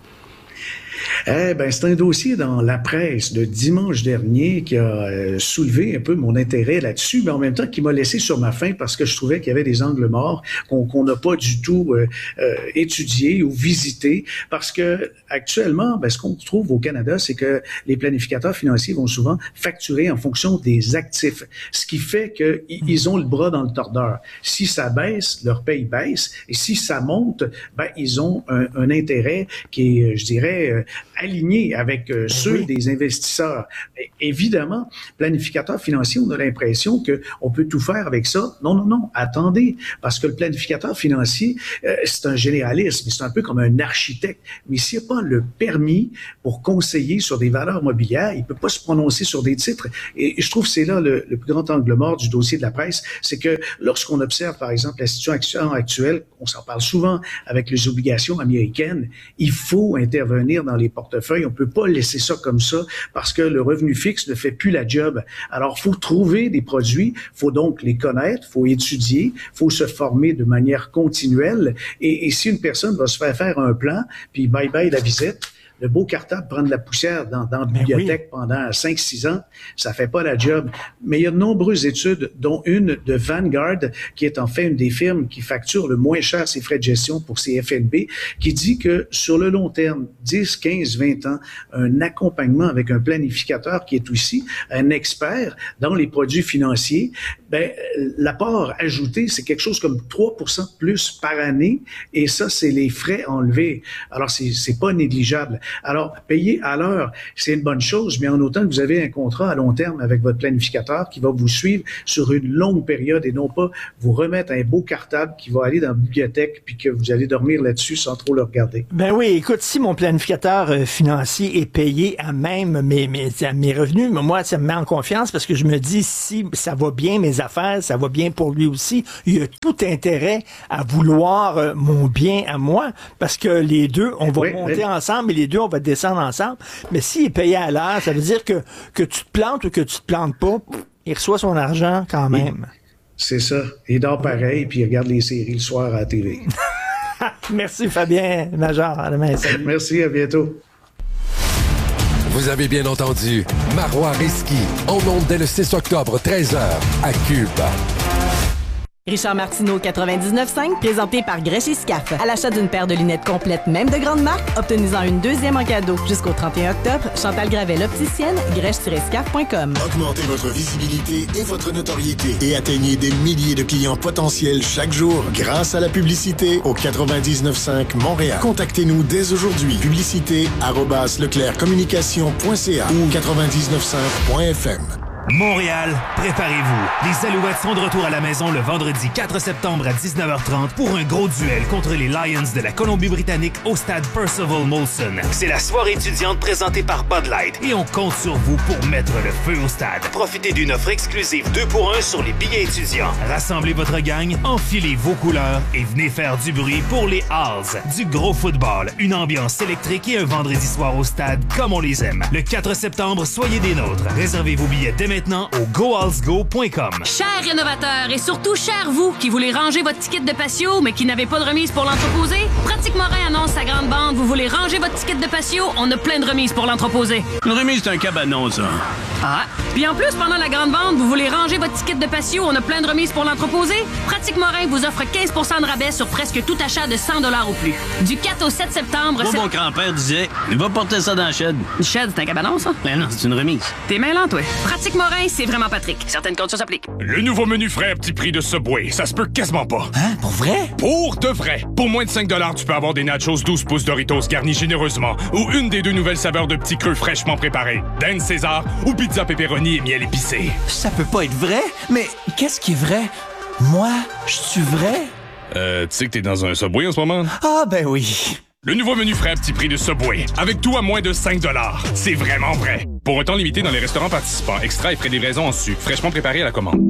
Eh ben, c'est un dossier dans la presse de dimanche dernier qui a euh, soulevé un peu mon intérêt là-dessus, mais en même temps qui m'a laissé sur ma faim parce que je trouvais qu'il y avait des angles morts qu'on qu'on n'a pas du tout euh, euh, étudiés ou visités. Parce que actuellement, ben, ce qu'on trouve au Canada, c'est que les planificateurs financiers vont souvent facturer en fonction des actifs, ce qui fait qu'ils ont le bras dans le tordeur. Si ça baisse, leur paye baisse, et si ça monte, ben, ils ont un, un intérêt qui est, je dirais, euh, aligné avec euh, ceux oui. des investisseurs. Et, évidemment, planificateur financier, on a l'impression que on peut tout faire avec ça. Non, non, non, attendez, parce que le planificateur financier, euh, c'est un généraliste, c'est un peu comme un architecte. Mais s'il n'y a pas le permis pour conseiller sur des valeurs mobilières, il peut pas se prononcer sur des titres. Et, et je trouve que c'est là le, le plus grand angle mort du dossier de la presse, c'est que lorsqu'on observe, par exemple, la situation actuelle, on s'en parle souvent avec les obligations américaines, il faut intervenir dans les portefeuilles. On peut pas laisser ça comme ça parce que le revenu fixe ne fait plus la job. Alors, faut trouver des produits, faut donc les connaître, faut étudier, faut se former de manière continuelle. Et, et si une personne va se faire faire un plan, puis bye bye la visite, le beau cartable prend de la poussière dans, dans la bibliothèque oui. pendant cinq six ans, ça fait pas la job. Mais il y a de nombreuses études, dont une de Vanguard, qui est en fait une des firmes qui facture le moins cher ses frais de gestion pour ses F N B, qui dit que sur le long terme, dix, quinze, vingt ans, un accompagnement avec un planificateur qui est aussi un expert dans les produits financiers, ben, l'apport ajouté, c'est quelque chose comme trois pour cent de plus par année, et ça, c'est les frais enlevés. Alors, c'est, c'est pas négligeable. Alors, payer à l'heure, c'est une bonne chose, mais en autant que vous avez un contrat à long terme avec votre planificateur qui va vous suivre sur une longue période et non pas vous remettre un beau cartable qui va aller dans la bibliothèque puis que vous allez dormir là-dessus sans trop le regarder. Ben oui, écoute, si mon planificateur euh, financier est payé à même mes, mes, à mes revenus, moi, ça me met en confiance parce que je me dis, si ça va bien mes affaires, ça va bien pour lui aussi, il a tout intérêt à vouloir euh, mon bien à moi parce que les deux, on va oui, monter oui. ensemble et les deux, on va descendre ensemble. Mais s'il est payé à l'heure, ça veut dire que, que tu te plantes ou que tu te plantes pas, il reçoit son argent quand même. Oui. C'est ça. Il dort pareil, puis il regarde les séries le soir à la T V. Merci Fabien Major. À demain. Salut. Merci, à bientôt. Vous avez bien entendu, Marois Risky, en ondes dès le six octobre, treize heures, à Cube. Richard Martineau, quatre-vingt-dix-neuf cinq, présenté par Grèche et Scaf. À l'achat d'une paire de lunettes complètes, même de grande marque, obtenez-en une deuxième en cadeau. Jusqu'au trente et un octobre, Chantal Gravel, opticienne, grèche tiret scaf point com. Augmentez votre visibilité et votre notoriété et atteignez des milliers de clients potentiels chaque jour grâce à la publicité au quatre-vingt-dix-neuf cinq Montréal. Contactez-nous dès aujourd'hui. Publicité arobase leclercommunication point c a ou quatre-vingt-dix-neuf cinq point f m. Montréal, préparez-vous. Les Alouettes sont de retour à la maison le vendredi quatre septembre à dix-neuf heures trente pour un gros duel contre les Lions de la Colombie-Britannique au stade Percival Molson. C'est la soirée étudiante présentée par Bud Light et on compte sur vous pour mettre le feu au stade. Profitez d'une offre exclusive deux pour un sur les billets étudiants. Rassemblez votre gang, enfilez vos couleurs et venez faire du bruit pour les Halls. Du gros football, une ambiance électrique et un vendredi soir au stade comme on les aime. Le quatre septembre, soyez des nôtres. Réservez vos billets dès maintenant au go halls go point com. Chers rénovateurs et surtout chers vous qui voulez ranger votre ticket de patio mais qui n'avez pas de remise pour l'entreposé, Pratique Morin annonce sa grande bande. Vous voulez ranger votre ticket de patio, on a plein de remises pour l'entreposé. Une remise, c'est un cabanon, ça. Ah. Puis en plus, pendant la grande bande, vous voulez ranger votre ticket de patio, on a plein de remises pour l'entreposé. Pratique Morin vous offre quinze pour cent de rabais sur presque tout achat de cent dollars ou plus. Du quatre au sept septembre... Moi, mon grand-père disait, il va porter ça dans le shed. Le shed, c'est un cabanon, ça? Mais non, c'est une remise. T'es mêlant, toi. Pratique Morin, c'est vraiment Patrick. Certaines conditions s'appliquent. Le nouveau menu frais à petit prix de Subway, ça se peut quasiment pas. Hein? Pour vrai? Pour de vrai. Pour moins de cinq dollars, tu peux avoir des nachos douze pouces Doritos garnis généreusement ou une des deux nouvelles saveurs de petits creux fraîchement préparés. Dan César ou pizza pepperoni et miel épicé. Ça peut pas être vrai, mais qu'est-ce qui est vrai? Moi, je suis vrai? Euh, tu sais que t'es dans un Subway en ce moment? Ah, ben oui. Le nouveau menu frais à petit prix de Subway, avec tout à moins de cinq dollars. C'est vraiment vrai. Pour un temps limité dans les restaurants participants, extra et frais de livraison en sucre, fraîchement préparé à la commande.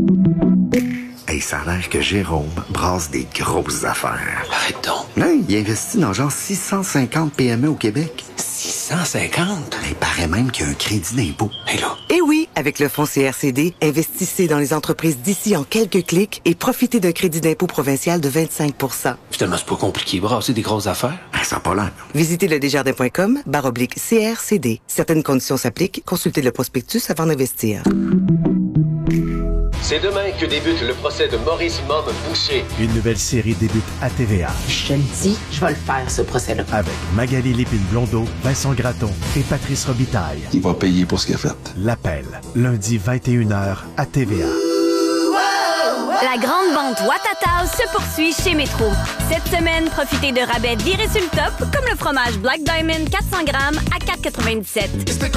Hey, ça a l'air que Jérôme brasse des grosses affaires. Arrête donc. Là, il investit dans genre six cent cinquante P M E au Québec. six cent cinquante? Il paraît même qu'il y a un crédit d'impôt. Hé là. Eh oui, avec le fonds C R C D, investissez dans les entreprises d'ici en quelques clics et profitez d'un crédit d'impôt provincial de vingt-cinq pour cent. Finalement, c'est pas compliqué, brasser des grosses affaires. Ben, ça n'a pas l'air. Visitez le desjardins point com, barre oblique C R C D. Certaines conditions s'appliquent. Consultez le prospectus avant d'investir. C'est demain que débute le procès de Maurice Mom Boucher. Une nouvelle série débute à T V A. Je te le dis, je vais le faire, ce procès-là. Avec Magali Lépine-Blondeau, Vincent Gratton et Patrice Robitaille. Il va payer pour ce qu'il a fait. L'appel, lundi vingt et une heures à T V A. La grande vente Watatao se poursuit chez Métro. Cette semaine, profitez de rabais virés sur le top, comme le fromage Black Diamond quatre cents grammes à quatre quatre-vingt-dix-sept.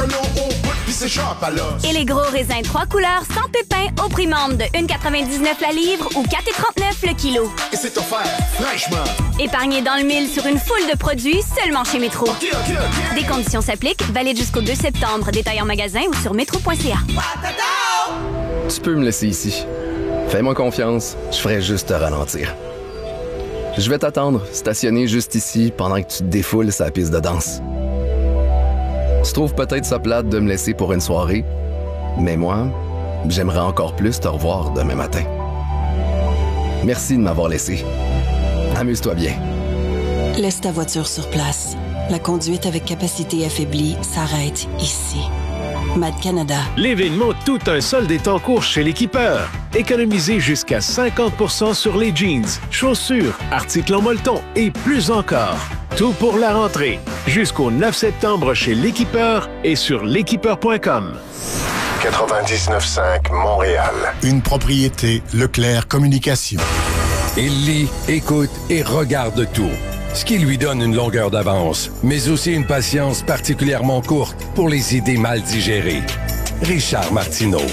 Et les gros raisins trois couleurs sans pépins au prix membre de un quatre-vingt-dix-neuf la livre ou quatre trente-neuf le kilo. Et c'est offert fraîchement. Épargnez dans le mille sur une foule de produits seulement chez Métro. Okay, okay, okay. Des conditions s'appliquent, valide jusqu'au deux septembre. Détail en magasin ou sur métro point c a. Tu peux me laisser ici. Fais-moi confiance, je ferai juste te ralentir. Je vais t'attendre, stationner juste ici, pendant que tu te défoules sa piste de danse. Tu trouves peut-être ça plate de me laisser pour une soirée, mais moi, j'aimerais encore plus te revoir demain matin. Merci de m'avoir laissé. Amuse-toi bien. Laisse ta voiture sur place. La conduite avec capacité affaiblie s'arrête ici. Mad Canada. L'événement Tout un solde est en cours chez l'Équipeur. Économisez jusqu'à cinquante pour cent sur les jeans, chaussures, articles en molleton et plus encore. Tout pour la rentrée. Jusqu'au neuf septembre chez l'Équipeur et sur l'équipeur point com. quatre-vingt-dix-neuf cinq Montréal. Une propriété Leclerc Communication. Il lit, écoute et regarde tout. Ce qui lui donne une longueur d'avance, mais aussi une patience particulièrement courte pour les idées mal digérées. Richard Martineau.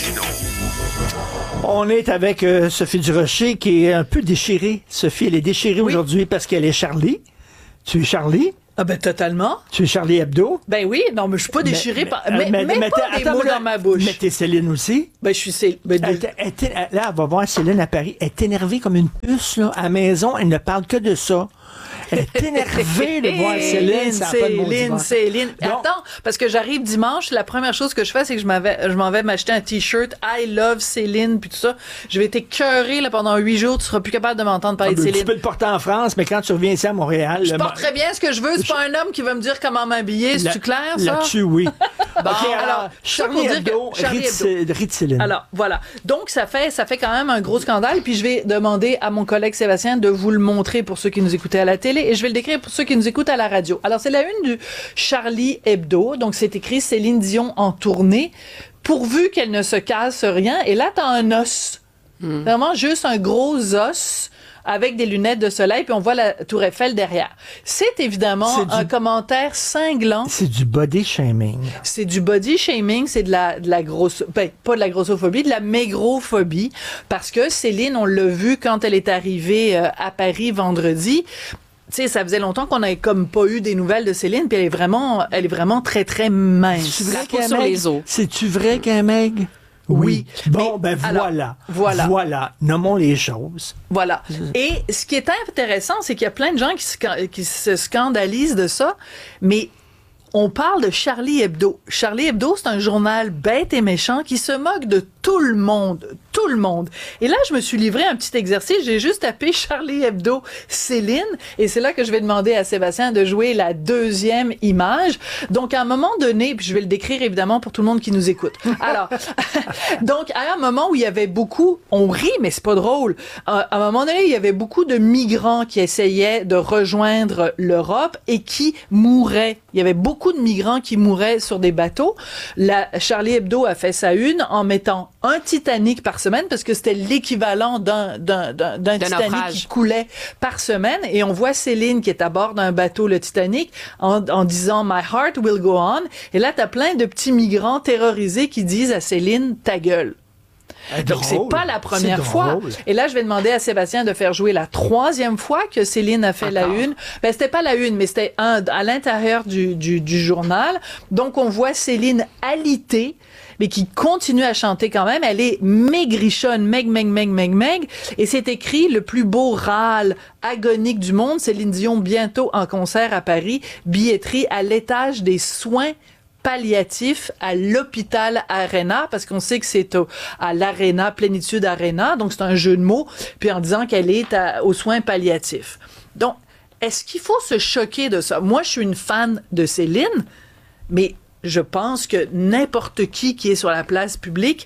On est avec euh, Sophie Durocher qui est un peu déchirée. Sophie, elle est déchirée oui. aujourd'hui parce qu'elle est Charlie. Tu es Charlie? Ah ben totalement. Tu es Charlie Hebdo? Ben oui, non, mais je suis pas déchirée. Mais, par... mais, mais, mais, mais pas des mots là, dans ma bouche. Mais t'es Céline aussi? Ben je suis Céline. Ben, elle, elle, elle, là, elle va voir Céline à Paris. Elle est énervée comme une puce, là. À la maison, elle ne parle que de ça. Elle est énervée de voir Céline. Ça Céline, Céline. Attends, parce que j'arrive dimanche, la première chose que je fais, c'est que je, je m'en vais m'acheter un T-shirt I love Céline, puis tout ça. Je vais t'écœurer là, pendant huit jours, tu seras plus capable de m'entendre parler ah, de Céline. Tu peux le porter en France, mais quand tu reviens ici à Montréal... Je porte très bien ce que je veux. C'est je... pas un homme qui va me dire comment m'habiller. C'est-tu clair, ça? Là-dessus, oui. Bon, okay, alors, alors Charlie Hebdo, Charlie Hebdo. Rite Céline. Alors, voilà. Donc, ça fait, ça fait quand même un gros scandale, puis je vais demander à mon collègue Sébastien de vous le montrer pour ceux qui nous écoutaient à la télé, et je vais le décrire pour ceux qui nous écoutent à la radio. Alors, c'est la une du Charlie Hebdo. Donc, c'est écrit Céline Dion en tournée, pourvu qu'elle ne se casse rien. Et là, t'as un os. Mm. Vraiment, juste un gros os avec des lunettes de soleil, puis on voit la Tour Eiffel derrière. C'est évidemment c'est un du... commentaire cinglant. C'est du body shaming. C'est du body shaming, c'est de la, de la grosse... Ben, pas de la grossophobie, de la mégrophobie, parce que Céline, on l'a vu quand elle est arrivée euh, à Paris vendredi. Tu sais, ça faisait longtemps qu'on n'avait comme pas eu des nouvelles de Céline, puis elle est vraiment, elle est vraiment très, très mince. C'est-tu vrai qu'elle sur les os. C'est-tu vrai qu'elle maigre? Oui. oui. Bon, mais, ben voilà. Alors, voilà. Voilà. Nommons les choses. Voilà. Et ce qui est intéressant, c'est qu'il y a plein de gens qui se, qui se scandalisent de ça, mais on parle de Charlie Hebdo. Charlie Hebdo, c'est un journal bête et méchant qui se moque de tout le monde. Tout le monde. Et là, je me suis livré un petit exercice. J'ai juste tapé Charlie Hebdo Céline. Et c'est là que je vais demander à Sébastien de jouer la deuxième image. Donc, à un moment donné, puis je vais le décrire évidemment pour tout le monde qui nous écoute. Alors, donc, à un moment où il y avait beaucoup, on rit, mais c'est pas drôle. À un moment donné, il y avait beaucoup de migrants qui essayaient de rejoindre l'Europe et qui mouraient. Il y avait beaucoup de migrants qui mouraient sur des bateaux. La Charlie Hebdo a fait sa une en mettant un Titanic par semaine, parce que c'était l'équivalent d'un, d'un, d'un, d'un Titanic naufrage. Qui coulait par semaine. Et on voit Céline qui est à bord d'un bateau, le Titanic, en, en disant « My heart will go on ». Et là, t'as plein de petits migrants terrorisés qui disent à Céline « Ta gueule ». Donc, c'est pas la première fois. Et là, je vais demander à Sébastien de faire jouer la troisième fois que Céline a fait Encore. la une. Ben, c'était pas la une, mais c'était un, à l'intérieur du, du, du journal. Donc, on voit Céline alitée, mais qui continue à chanter quand même. Elle est maigrichonne, meg, meg, meg, meg, meg. Et c'est écrit le plus beau râle agonique du monde. Céline Dion bientôt en concert à Paris. Billetterie à l'étage des soins palliatifs à l'hôpital Arena, parce qu'on sait que c'est au, à l'Arena, Plénitude Arena, donc c'est un jeu de mots, puis en disant qu'elle est à, aux soins palliatifs. Donc, est-ce qu'il faut se choquer de ça? Moi, je suis une fan de Céline, mais je pense que n'importe qui qui est sur la place publique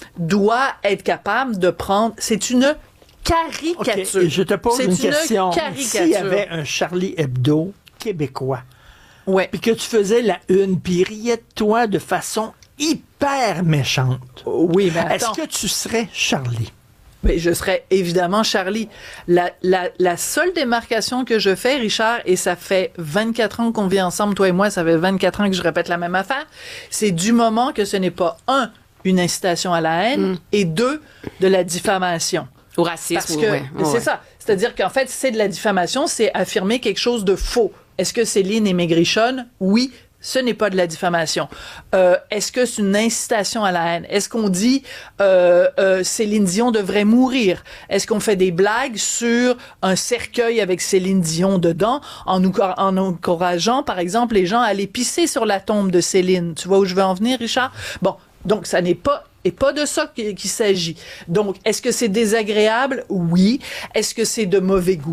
doit être capable de prendre... C'est une caricature. Okay, je te pose c'est une, une question. Caricature. S'il y avait un Charlie Hebdo québécois, ouais. puis que tu faisais la une, puis il riait de toi de façon hyper méchante, oui, mais est-ce que tu serais Charlie? Mais je serais évidemment Charlie. La, la, la seule démarcation que je fais, Richard, et ça fait vingt-quatre ans qu'on vit ensemble, toi et moi, ça fait vingt-quatre ans que je répète la même affaire, c'est du moment que ce n'est pas, un, une incitation à la haine, mm. et deux, de la diffamation. Au racisme. Parce que, ouais, ouais, c'est ouais. ça. C'est-à-dire qu'en fait, c'est de la diffamation, c'est affirmer quelque chose de faux. Est-ce que Céline est maigrichonne? Oui. Ce n'est pas de la diffamation. Euh, est-ce que c'est une incitation à la haine? Est-ce qu'on dit euh, euh, Céline Dion devrait mourir? Est-ce qu'on fait des blagues sur un cercueil avec Céline Dion dedans en, nous, en encourageant, par exemple, les gens à aller pisser sur la tombe de Céline? Tu vois où je veux en venir, Richard? Bon, donc ça n'est pas... Et pas de ça qu'il, qu'il s'agit. Donc, est-ce que c'est désagréable? Oui. Est-ce que c'est de mauvais goût? Très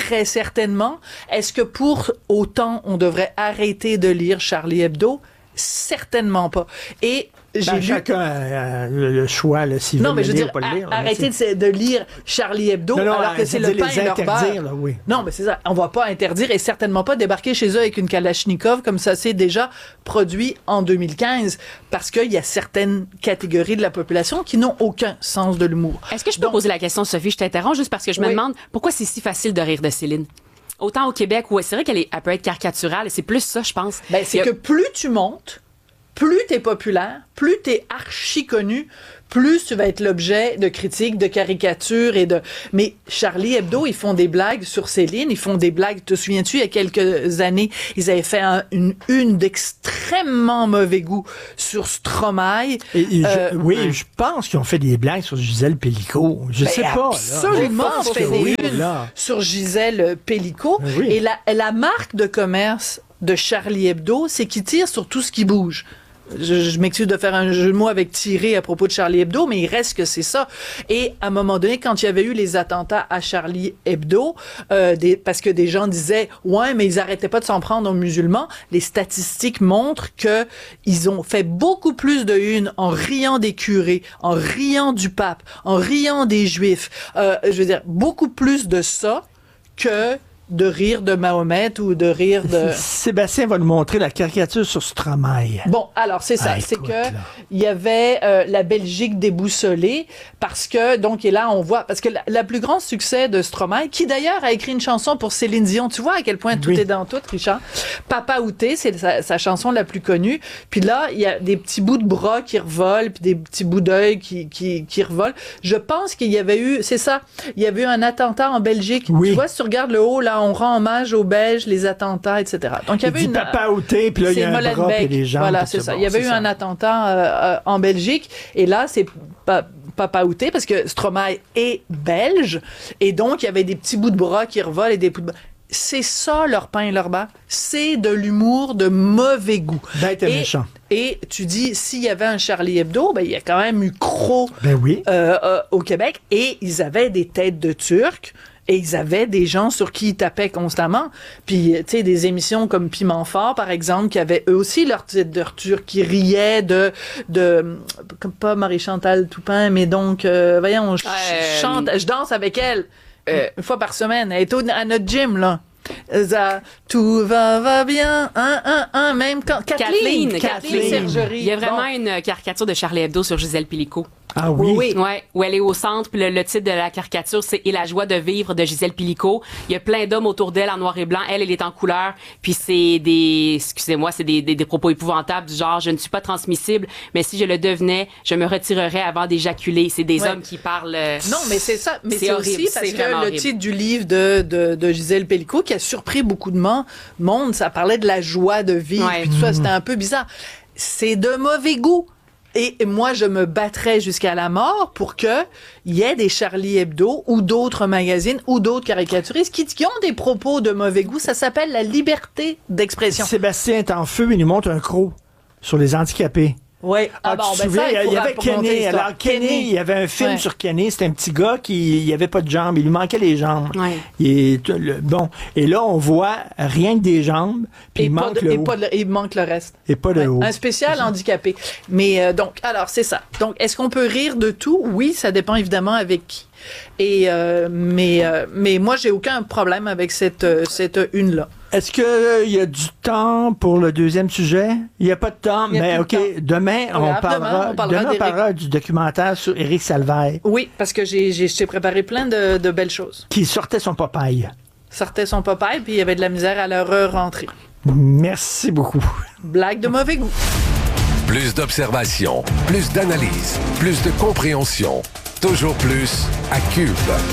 très certainement. Est-ce que pour autant, on devrait arrêter de lire Charlie Hebdo? Certainement pas. Et j'ai ben, lu... chacun a le, le choix, là, s'il non, veut mais le je veux lire dire, ou pas le lire. a, arrêtez de, de lire Charlie Hebdo non, non, alors que c'est le pain et leur beurre. Là, oui. Non, mais c'est ça. On va pas interdire et certainement pas débarquer chez eux avec une Kalachnikov comme ça s'est déjà produit en deux mille quinze parce qu'il y a certaines catégories de la population qui n'ont aucun sens de l'humour. Est-ce que je peux Donc, poser la question, Sophie? Je t'interromps juste parce que je me oui. demande pourquoi c'est si facile de rire de Céline? Autant au Québec où c'est vrai qu'elle est, elle peut être caricaturale, c'est plus ça, je pense. Ben, c'est a... que plus tu montes, plus t'es populaire, plus t'es archi connu, plus tu vas être l'objet de critiques, de caricatures et de... Mais Charlie Hebdo, ils font des blagues sur Céline, ils font des blagues, te souviens-tu, il y a quelques années, ils avaient fait un, une une d'extrêmement mauvais goût sur Stromae. Et, et euh, je, oui, ouais. je pense qu'ils ont fait des blagues sur Gisèle Pellicot. Je ben sais pas. Absolument, on fait des oui, unes là. sur Gisèle Pellicot. Oui. Et la, la marque de commerce de Charlie Hebdo, c'est qu'ils tirent sur tout ce qui bouge. Je, je m'excuse de faire un jeu de mots avec Thierry à propos de Charlie Hebdo, mais il reste que c'est ça. Et à un moment donné, quand il y avait eu les attentats à Charlie Hebdo, euh, des, parce que des gens disaient « Ouais, mais ils arrêtaient pas de s'en prendre aux musulmans », les statistiques montrent que ils ont fait beaucoup plus de une en riant des curés, en riant du pape, en riant des juifs. Euh, je veux dire, beaucoup plus de ça que... de rire de Mahomet ou de rire de... Sébastien va nous montrer la caricature sur Stromae. Bon, alors c'est ça, ah, c'est écoute, que il y avait euh, la Belgique déboussolée parce que, donc, et là on voit, parce que la, la plus grande succès de Stromae, qui d'ailleurs a écrit une chanson pour Céline Dion, tu vois à quel point tout oui. est dans tout, Richard. Papa Outé, c'est sa, sa chanson la plus connue, puis là, il y a des petits bouts de bras qui revolent, puis des petits bouts d'œil qui, qui, qui revolent. Je pense qu'il y avait eu, c'est ça, il y avait eu un attentat en Belgique. Oui. Tu vois, si tu regardes le haut, là, on rend hommage aux Belges, les attentats, et cetera. Donc, il y avait il dit une... Papa Outé, puis là, il y a un bras, puis les jambes. Voilà, c'est ça. Bon, il y avait eu ça. un attentat euh, en Belgique, et là, c'est pa- Papa Outé, parce que Stromae est belge, et donc, il y avait des petits bouts de bras qui revolent et des bouts de bras. C'est ça, leur pain et leur beurre. C'est de l'humour de mauvais goût. Bête et méchant. Et tu dis, s'il y avait un Charlie Hebdo, ben, il y a quand même eu Croc ben oui. euh, euh, au Québec, et ils avaient des têtes de Turcs, et ils avaient des gens sur qui ils tapaient constamment. Puis, tu sais, des émissions comme Piment Fort, par exemple, qui avaient eux aussi leur titre de turc, qui riaient de, de, comme pas Marie-Chantal Toupin, mais donc, euh, voyons, je euh, chante, je danse avec elle, euh, une fois par semaine. Elle est au, à notre gym, là. Ça, tout va, va bien, un, un, un, même quand, Kathleen, Kathleen, Kathleen Sergerie. Il y a vraiment bon. une caricature de Charlie Hebdo sur Gisèle Pellicot. Ah oui? Oui. Ouais, où elle est au centre, puis le, le titre de la caricature, c'est « Et la joie de vivre » de Gisèle Pellicot. Il y a plein d'hommes autour d'elle en noir et blanc. Elle, elle est en couleur. Puis c'est des, excusez-moi, c'est des, des, des propos épouvantables du genre « Je ne suis pas transmissible, mais si je le devenais, je me retirerais avant d'éjaculer ». C'est des ouais. hommes qui parlent... Euh, non, mais c'est ça. Mais c'est, c'est horrible, aussi parce c'est que le horrible. titre du livre de, de, de Gisèle Pellicot, qui a surpris beaucoup de monde, ça parlait de la joie de vivre. Ouais. Puis tout ça, c'était un peu bizarre. C'est de mauvais goût. Et moi, je me battrais jusqu'à la mort pour que il y ait des Charlie Hebdo ou d'autres magazines ou d'autres caricaturistes qui, qui ont des propos de mauvais goût. Ça s'appelle la liberté d'expression. Sébastien est en feu, il nous montre un croc sur les handicapés. Oui. Ah, ah bon, tu te ben souviens, ça, il, il y avait Kenny. Alors, Kenny, Kenny, il y avait un film ouais. sur Kenny. C'était un petit gars qui, il avait pas de jambes. Il lui manquait les jambes. Ouais. Et, le, bon. Et là, on voit rien que des jambes. Puis il manque de, le et haut. Pas de, il manque le reste. Et pas de ouais. haut. Un spécial handicapé. Mais, euh, donc, alors, c'est ça. Donc, est-ce qu'on peut rire de tout? Oui, ça dépend évidemment avec qui. Et, euh, mais, euh, mais moi, j'ai aucun problème avec cette, euh, cette une-là. Est-ce qu'il euh, y a du temps pour le deuxième sujet? Il n'y a pas de temps, mais OK. Temps. Demain, on, Regarde, parlera, demain, on parlera, demain, on parlera du documentaire sur Éric Salvaire. Oui, parce que j'ai, j'ai, j'ai préparé plein de, de belles choses. Qui sortait son Popeye. Sortait son Popeye, puis il y avait de la misère à leur rentrer. Merci beaucoup. Blague de mauvais goût. Plus d'observation, plus d'analyse, plus de compréhension. Toujours plus à Cube.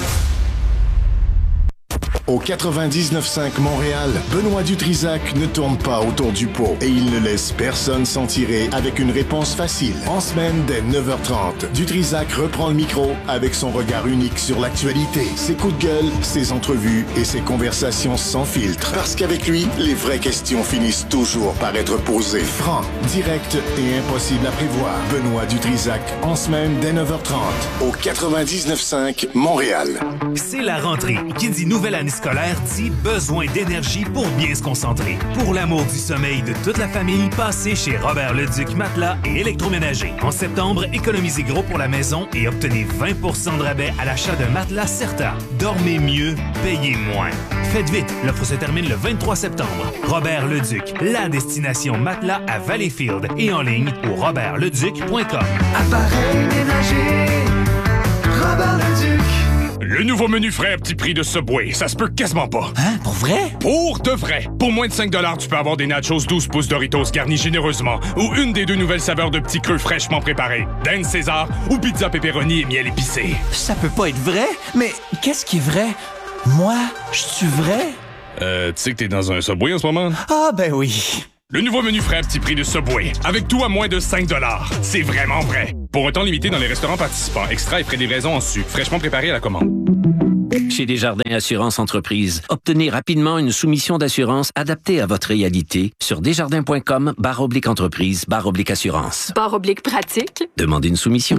Au quatre-vingt-dix-neuf cinq Montréal, Benoît Dutrisac ne tourne pas autour du pot et il ne laisse personne s'en tirer avec une réponse facile. En semaine, dès neuf heures trente, Dutrisac reprend le micro avec son regard unique sur l'actualité, ses coups de gueule, ses entrevues et ses conversations sans filtre. Parce qu'avec lui, les vraies questions finissent toujours par être posées. Franc, direct et impossible à prévoir. Benoît Dutrisac, en semaine, dès neuf heures trente, au quatre-vingt-dix-neuf cinq Montréal. C'est la rentrée. Qui dit nouvelle année scolaire dit besoin d'énergie pour bien se concentrer. Pour l'amour du sommeil de toute la famille, passez chez Robert Leduc Matelas et Électroménager. En septembre, économisez gros pour la maison et obtenez vingt pour cent de rabais à l'achat d'un matelas Certa. Dormez mieux, payez moins. Faites vite, l'offre se termine le vingt-trois septembre. Robert Leduc, la destination matelas à Valleyfield et en ligne au robert leduc point com. Appareil ménager, Robert Leduc. Le nouveau menu frais à petit prix de Subway, ça se peut quasiment pas. Hein? Pour vrai? Pour de vrai. Pour moins de cinq dollars, tu peux avoir des nachos douze pouces Doritos garnis généreusement ou une des deux nouvelles saveurs de petits creux fraîchement préparés, Dan César ou pizza pepperoni et miel épicé. Ça peut pas être vrai, mais qu'est-ce qui est vrai? Moi, je suis vrai? Euh, tu sais que t'es dans un Subway en ce moment? Ah, ben oui. Le nouveau menu frais à petit prix de Subway, avec tout à moins de cinq dollars. C'est vraiment vrai. Pour un temps limité dans les restaurants participants, extra et frais de livraison en su, fraîchement préparé à la commande. Chez Desjardins Assurance Entreprise, obtenez rapidement une soumission d'assurance adaptée à votre réalité sur desjardins.com barre oblique entreprise barre oblique assurance. Barre oblique pratique. Demandez une soumission.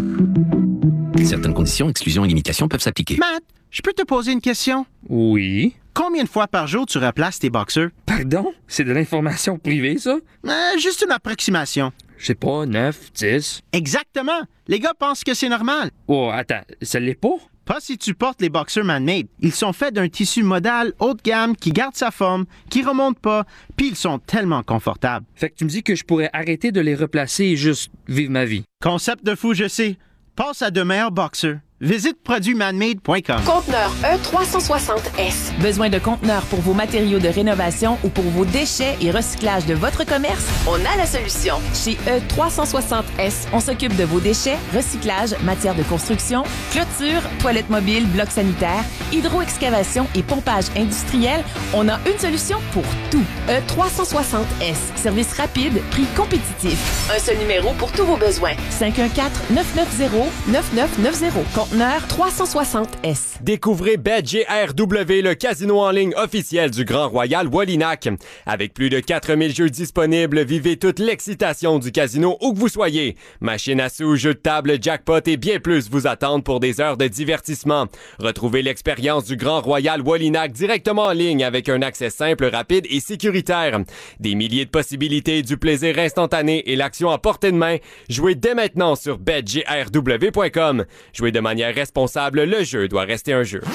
Certaines conditions, exclusions et limitations peuvent s'appliquer. Matt, je peux te poser une question? Oui. Combien de fois par jour tu remplaces tes boxeurs? Pardon? C'est de l'information privée, ça? Euh, juste une approximation. Je sais pas, neuf, dix. Exactement. Les gars pensent que c'est normal. Oh, attends, ça l'est pas? Pas si tu portes les boxers man-made. Ils sont faits d'un tissu modal haut de gamme qui garde sa forme, qui remonte pas, puis ils sont tellement confortables. Fait que tu me dis que je pourrais arrêter de les replacer et juste vivre ma vie. Concept de fou, je sais. Passe à de meilleurs boxers. Visite produits manmade point com. Conteneur E trois cent soixante S. Besoin de conteneurs pour vos matériaux de rénovation ou pour vos déchets et recyclage de votre commerce? On a la solution. Chez E trois cent soixante S, on s'occupe de vos déchets, recyclage, matières de construction, clôture, toilettes mobiles, blocs sanitaires, hydro-excavation et pompage industriel. On a une solution pour tout. E trois cent soixante S. Service rapide, prix compétitif. Un seul numéro pour tous vos besoins. cinq un quatre, neuf neuf zéro, neuf neuf neuf zéro. Conteneur trois cent soixante S. Découvrez Bet G R W, le casino en ligne officiel du Grand Royal Wallinac. Avec plus de quatre mille jeux disponibles, vivez toute l'excitation du casino où que vous soyez. Machine à sous, jeux de table, jackpot et bien plus vous attendent pour des heures de divertissement. Retrouvez l'expérience du Grand Royal Wallinac directement en ligne avec un accès simple, rapide et sécuritaire. Des milliers de possibilités, du plaisir instantané et l'action à portée de main. Jouez dès maintenant sur bet g r w point com. Jouez de manière responsable, le jeu doit rester un jeu.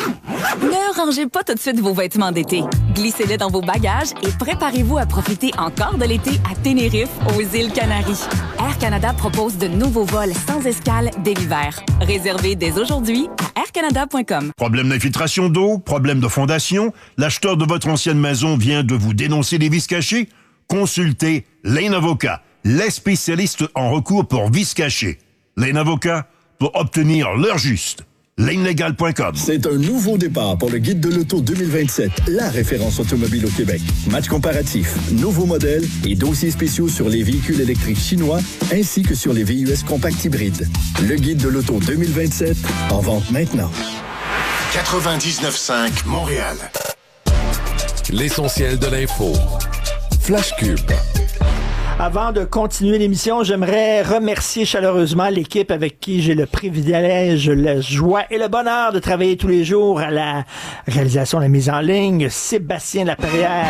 Ne rangez pas tout de suite vos vêtements d'été. Glissez-les dans vos bagages et préparez-vous à profiter encore de l'été à Tenerife, aux îles Canaries. Air Canada propose de nouveaux vols sans escale dès l'hiver. Réservez dès aujourd'hui à air canada point com. Problème d'infiltration d'eau, problème de fondation, l'acheteur de votre ancienne maison vient de vous dénoncer des vices cachés? Consultez Lane Avocat, les spécialistes en recours pour vices cachés. Lane Avocat, pour obtenir l'heure juste. lane legal point com. C'est un nouveau départ pour le Guide de l'auto deux mille vingt-sept, la référence automobile au Québec. Match comparatif, nouveaux modèles et dossiers spéciaux sur les véhicules électriques chinois ainsi que sur les V U S compacts hybrides. Le Guide de l'auto deux mille vingt-sept, en vente maintenant. quatre-vingt-dix-neuf cinq Montréal. L'essentiel de l'info. Flash Cube. Avant de continuer l'émission, j'aimerais remercier chaleureusement l'équipe avec qui j'ai le privilège, la joie et le bonheur de travailler tous les jours à la réalisation de la mise en ligne. Sébastien Laperrière.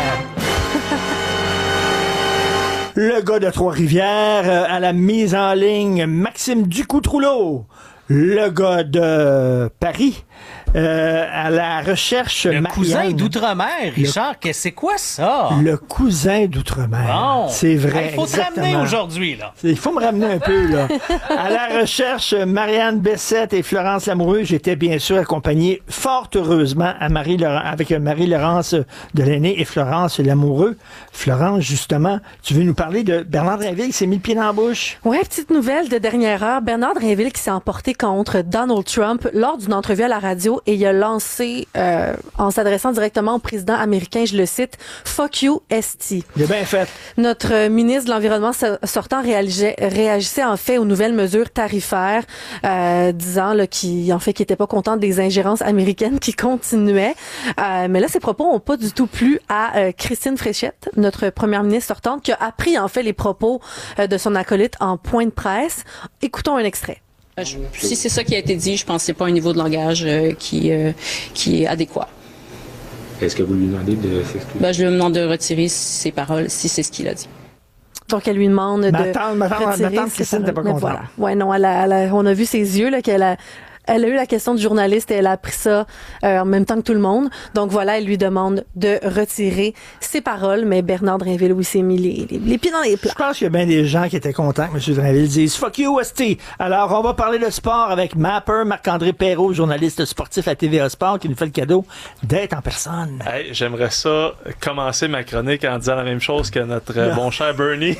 Le gars de Trois-Rivières, à la mise en ligne, Maxime Ducoutrouleau. Le gars de Paris, euh, à la recherche... Le Marianne. cousin d'Outre-mer, Richard, le... c'est quoi ça? Le cousin d'Outre-mer, bon. C'est vrai, il faut exactement. te ramener aujourd'hui, là. Il faut me ramener un peu, là. À la recherche, Marianne Bessette et Florence Lamoureux, j'étais bien sûr accompagné, fort heureusement, à Marie avec Marie-Laurence Delaney et Florence Lamoureux. Florence, justement, tu veux nous parler de Bernard Drinville qui s'est mis le pied dans la bouche? Oui, petite nouvelle de dernière heure. Bernard Drinville qui s'est emporté contre Donald Trump lors d'une entrevue à la radio et il a lancé, euh, en s'adressant directement au président américain, je le cite, « Fuck you, S T ». Il est bien fait. Notre ministre de l'Environnement sortant réagissait, réagissait en fait aux nouvelles mesures tarifaires, euh, disant là, qu'il en fait, qu'il n'était pas content des ingérences américaines qui continuaient. Euh, mais là, ses propos n'ont pas du tout plu à euh, Christine Fréchette, notre première ministre sortante, qui a appris en fait les propos euh, de son acolyte en point de presse. Écoutons un extrait. Si c'est ça qui a été dit, je pense que c'est pas un niveau de langage euh, qui, euh, qui est adéquat. Est-ce que vous lui demandez de s'excuser? Ben, je lui demande de retirer ses paroles si c'est ce qu'il a dit. Donc, elle lui demande de ma tante, ma tante, retirer ma tante ses Christine n'était pas paroles. contente. Voilà. Ouais, non, elle a, elle a- on a vu ses yeux, là, qu'elle a, elle a eu la question du journaliste et elle a appris ça euh, en même temps que tout le monde. Donc voilà, elle lui demande de retirer ses paroles, mais Bernard Drinville, oui, s'est mis les, les, les pieds dans les plats. Je pense qu'il y a bien des gens qui étaient contents que M. Drinville dise « Fuck you, S T ». Alors, on va parler de sport avec Mapper, Marc-André Perrault, journaliste sportif à T V A Sport, qui nous fait le cadeau d'être en personne. Hey, j'aimerais ça commencer ma chronique en disant la même chose que notre euh, bon cher Bernie.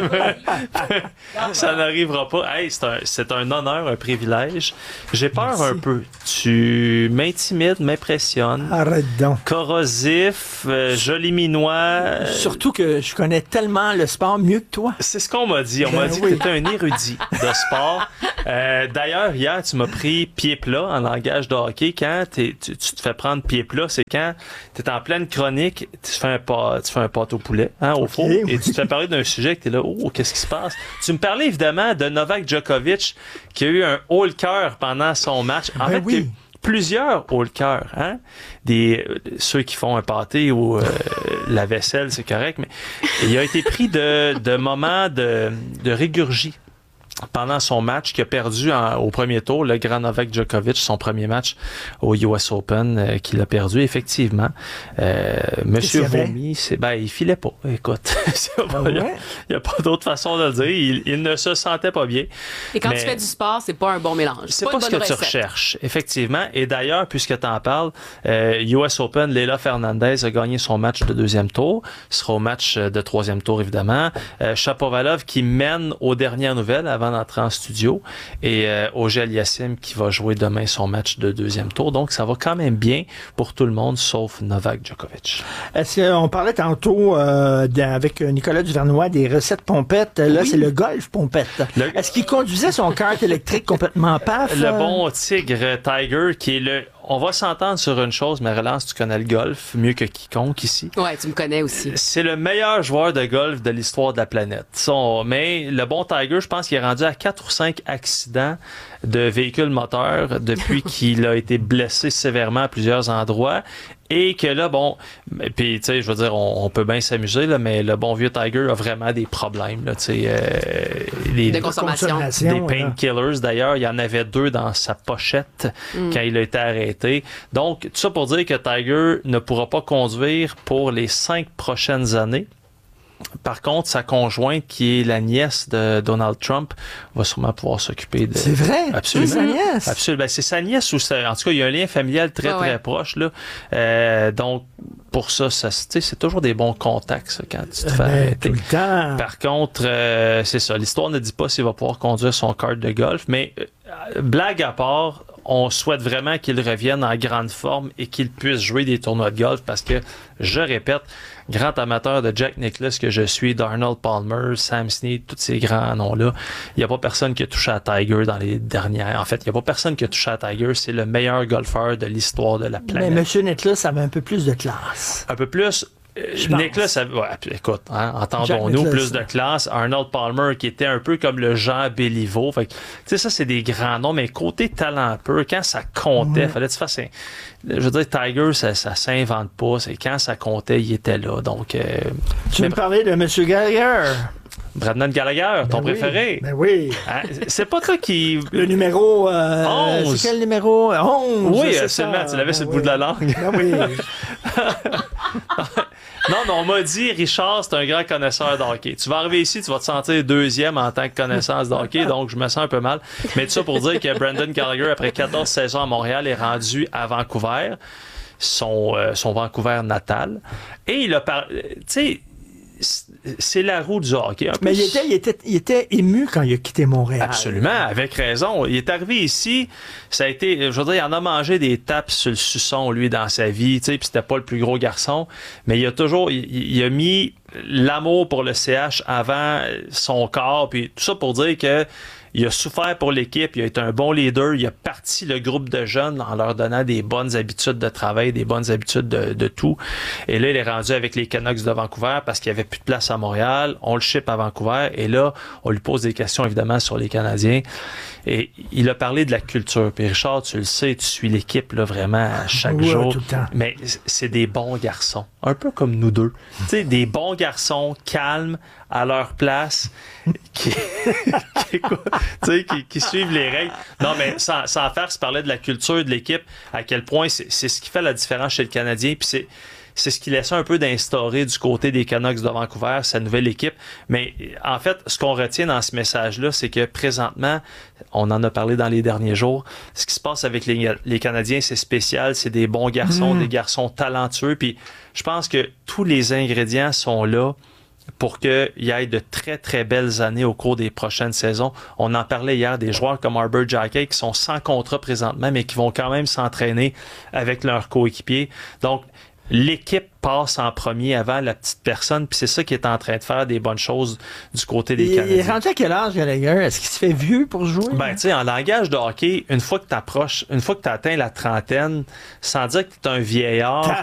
Ça n'arrivera pas. Hey, c'est un, c'est un honneur, un privilège. J'ai peur Merci. un peu. Tu m'intimides, m'impressionnes. Arrête donc. Corrosif, euh, joli minois. euh, Surtout que je connais tellement le sport mieux que toi. C'est ce qu'on m'a dit. On m'a Ben dit oui. que tu étais un érudit de sport. Euh, D'ailleurs, hier, tu m'as pris pied plat en langage de hockey. Quand t'es- tu, tu te fais prendre pied plat, c'est quand tu es en pleine chronique, tu fais un, pas, tu fais un pâte au poulet, hein, au four, oui. et tu te fais parler d'un sujet que tu es là, oh, qu'est-ce qui se passe? Tu me parlais évidemment de Novak Djokovic qui a eu un haut le cœur pendant son match. En Ben fait, oui. il y a eu plusieurs haut le cœur. Hein? Des, euh, ceux qui font un pâté ou euh, la vaisselle, c'est correct, mais il a été pris de, de moments de, de régurgie pendant son match, qui a perdu en- au premier tour, le grand Novak Djokovic, son premier match au U S Open, euh, qu'il a perdu, effectivement. Euh, Monsieur Qu'est-ce qu'il y avait? Vomi, c'est, ben, il filait pas. Écoute, il Ah n'y a, ouais? il y a pas d'autre façon de le dire. Il, il ne se sentait pas bien. Et quand Mais tu fais du sport, c'est pas un bon mélange. c'est pas, pas une ce bonne que tu recette. recherches, effectivement. Et d'ailleurs, puisque tu en parles, euh, U S Open, Leila Fernandez a gagné son match de deuxième tour. Ce sera au match de troisième tour, évidemment. Euh, Shapovalov qui mène aux dernières nouvelles avant d'entrer en studio. Et euh, Auger Aliassime qui va jouer demain son match de deuxième tour. Donc, ça va quand même bien pour tout le monde, sauf Novak Djokovic. Est-ce qu'on parlait tantôt euh, d- avec Nicolas Duvernois des recettes pompettes. Là, Oui. c'est le golf pompette. Le- Est-ce qu'il conduisait son kart électrique complètement paf? Le euh? bon tigre Tiger qui est le... On va s'entendre sur une chose, mais Relance, tu connais le golf mieux que quiconque ici. Ouais, tu me connais aussi. C'est le meilleur joueur de golf de l'histoire de la planète. Son- mais le bon Tiger, je pense qu'il est rendu à quatre ou cinq accidents de véhicules moteurs depuis qu'il a été blessé sévèrement à plusieurs endroits. Et que là, bon, puis tu sais, je veux dire, on, on peut bien s'amuser, là, mais le bon vieux Tiger a vraiment des problèmes, là, tu sais. Euh, des, De consommation. Des painkillers, d'ailleurs, il y en avait deux dans sa pochette Mm. quand il a été arrêté. Donc, tout ça pour dire que Tiger ne pourra pas conduire pour les cinq prochaines années. Par contre, sa conjointe, qui est la nièce de Donald Trump, va sûrement pouvoir s'occuper de... C'est vrai? Absolument. C'est sa nièce? Absolument. Ben, c'est sa nièce ou sa... En tout cas, il y a un lien familial très, Ah très ouais. proche, là. Euh, donc, pour ça, ça tu sais, c'est toujours des bons contacts, ça, quand tu te fais Ben, arrêter. tout le temps. Par contre, euh, c'est ça. L'histoire ne dit pas s'il va pouvoir conduire son kart de golf, mais euh, blague à part, on souhaite vraiment qu'il revienne en grande forme et qu'il puisse jouer des tournois de golf parce que, je répète, grand amateur de Jack Nicklaus que je suis, d'Arnold Palmer, Sam Snead, tous ces grands noms-là, il n'y a pas personne qui a touché à Tiger dans les dernières. En fait, il n'y a pas personne qui a touché à Tiger. C'est le meilleur golfeur de l'histoire de la Mais planète. M. Nicholas avait un peu plus de classe. Un peu plus. euh, Je pense. Nicholas, avait- ouais, puis écoute, hein, Jack entendons-nous, Nicklaus. plus de classe. Arnold Palmer, qui était un peu comme le Jean Béliveau. Fait que, tu sais, ça, c'est des grands noms, mais côté talent peu, quand ça comptait, Ouais. fallait que tu fasses un- Je veux dire, Tiger, ça, ça s'invente pas. C'est quand ça comptait, il était là. Donc, euh, Tu veux mais me parler de M. Gallagher? Brandon Gallagher, ton Ben oui, préféré. Ben oui. Hein, c'est pas toi qui. Le numéro... Euh, onze. C'est quel numéro? onze. Oui, c'est absolument. ça. Tu l'avais Ben sur le oui. bout de la langue. Ben oui. Non, mais on m'a dit, Richard, c'est un grand connaisseur de hockey. Tu vas arriver ici, tu vas te sentir deuxième en tant que connaissance de hockey, donc je me sens un peu mal. Mais tout ça pour dire que Brandon Gallagher, après quatorze saisons à Montréal, est rendu à Vancouver, son, euh, son Vancouver natal. Et il a parlé... Tu sais, c'est la roue du hockey. Un peu. Mais il était, il, était, il était ému quand il a quitté Montréal. Absolument, avec raison. Il est arrivé ici, ça a été, je veux dire, il en a mangé des tapes sur le suçon, lui, dans sa vie, tu sais, puis c'était pas le plus gros garçon, mais il a toujours, il, il a mis l'amour pour le C H avant son corps, puis tout ça pour dire que il a souffert pour l'équipe, il a été un bon leader, il a parti le groupe de jeunes en leur donnant des bonnes habitudes de travail, des bonnes habitudes de, de tout. Et là, il est rendu avec les Canucks de Vancouver parce qu'il n'y avait plus de place à Montréal. On le ship à Vancouver et là, on lui pose des questions évidemment sur les Canadiens. Et il a parlé de la culture. Puis Richard, tu le sais, tu suis l'équipe là, vraiment à chaque ouais, jour. Tout le temps. Mais c'est des bons garçons. Un peu comme nous deux. Tu sais, des bons garçons calmes à leur place qui, qui, qui, qui suivent les règles. Non, mais sans, sans faire se parler de la culture de l'équipe, à quel point c'est, c'est ce qui fait la différence chez le Canadien. Puis c'est C'est ce qu'il essaie un peu d'instaurer du côté des Canucks de Vancouver, sa nouvelle équipe. Mais en fait, ce qu'on retient dans ce message-là, c'est que présentement, on en a parlé dans les derniers jours, ce qui se passe avec les, les Canadiens, c'est spécial, c'est des bons garçons, mmh. des garçons talentueux. Puis je pense que tous les ingrédients sont là pour qu'il y ait de très, très belles années au cours des prochaines saisons. On en parlait hier, des joueurs comme Arbor Jacquet qui sont sans contrat présentement, mais qui vont quand même s'entraîner avec leurs coéquipiers. Donc, l'équipe passe en premier avant la petite personne, puis c'est ça qui est en train de faire des bonnes choses du côté des Canadiens. Il est rendu à quel âge, Gallagher? Est-ce qu'il se fait vieux pour jouer? Ben, tu sais, en langage de hockey, une fois que tu approches, une fois que tu atteins la trentaine, sans dire que tu es un vieillard,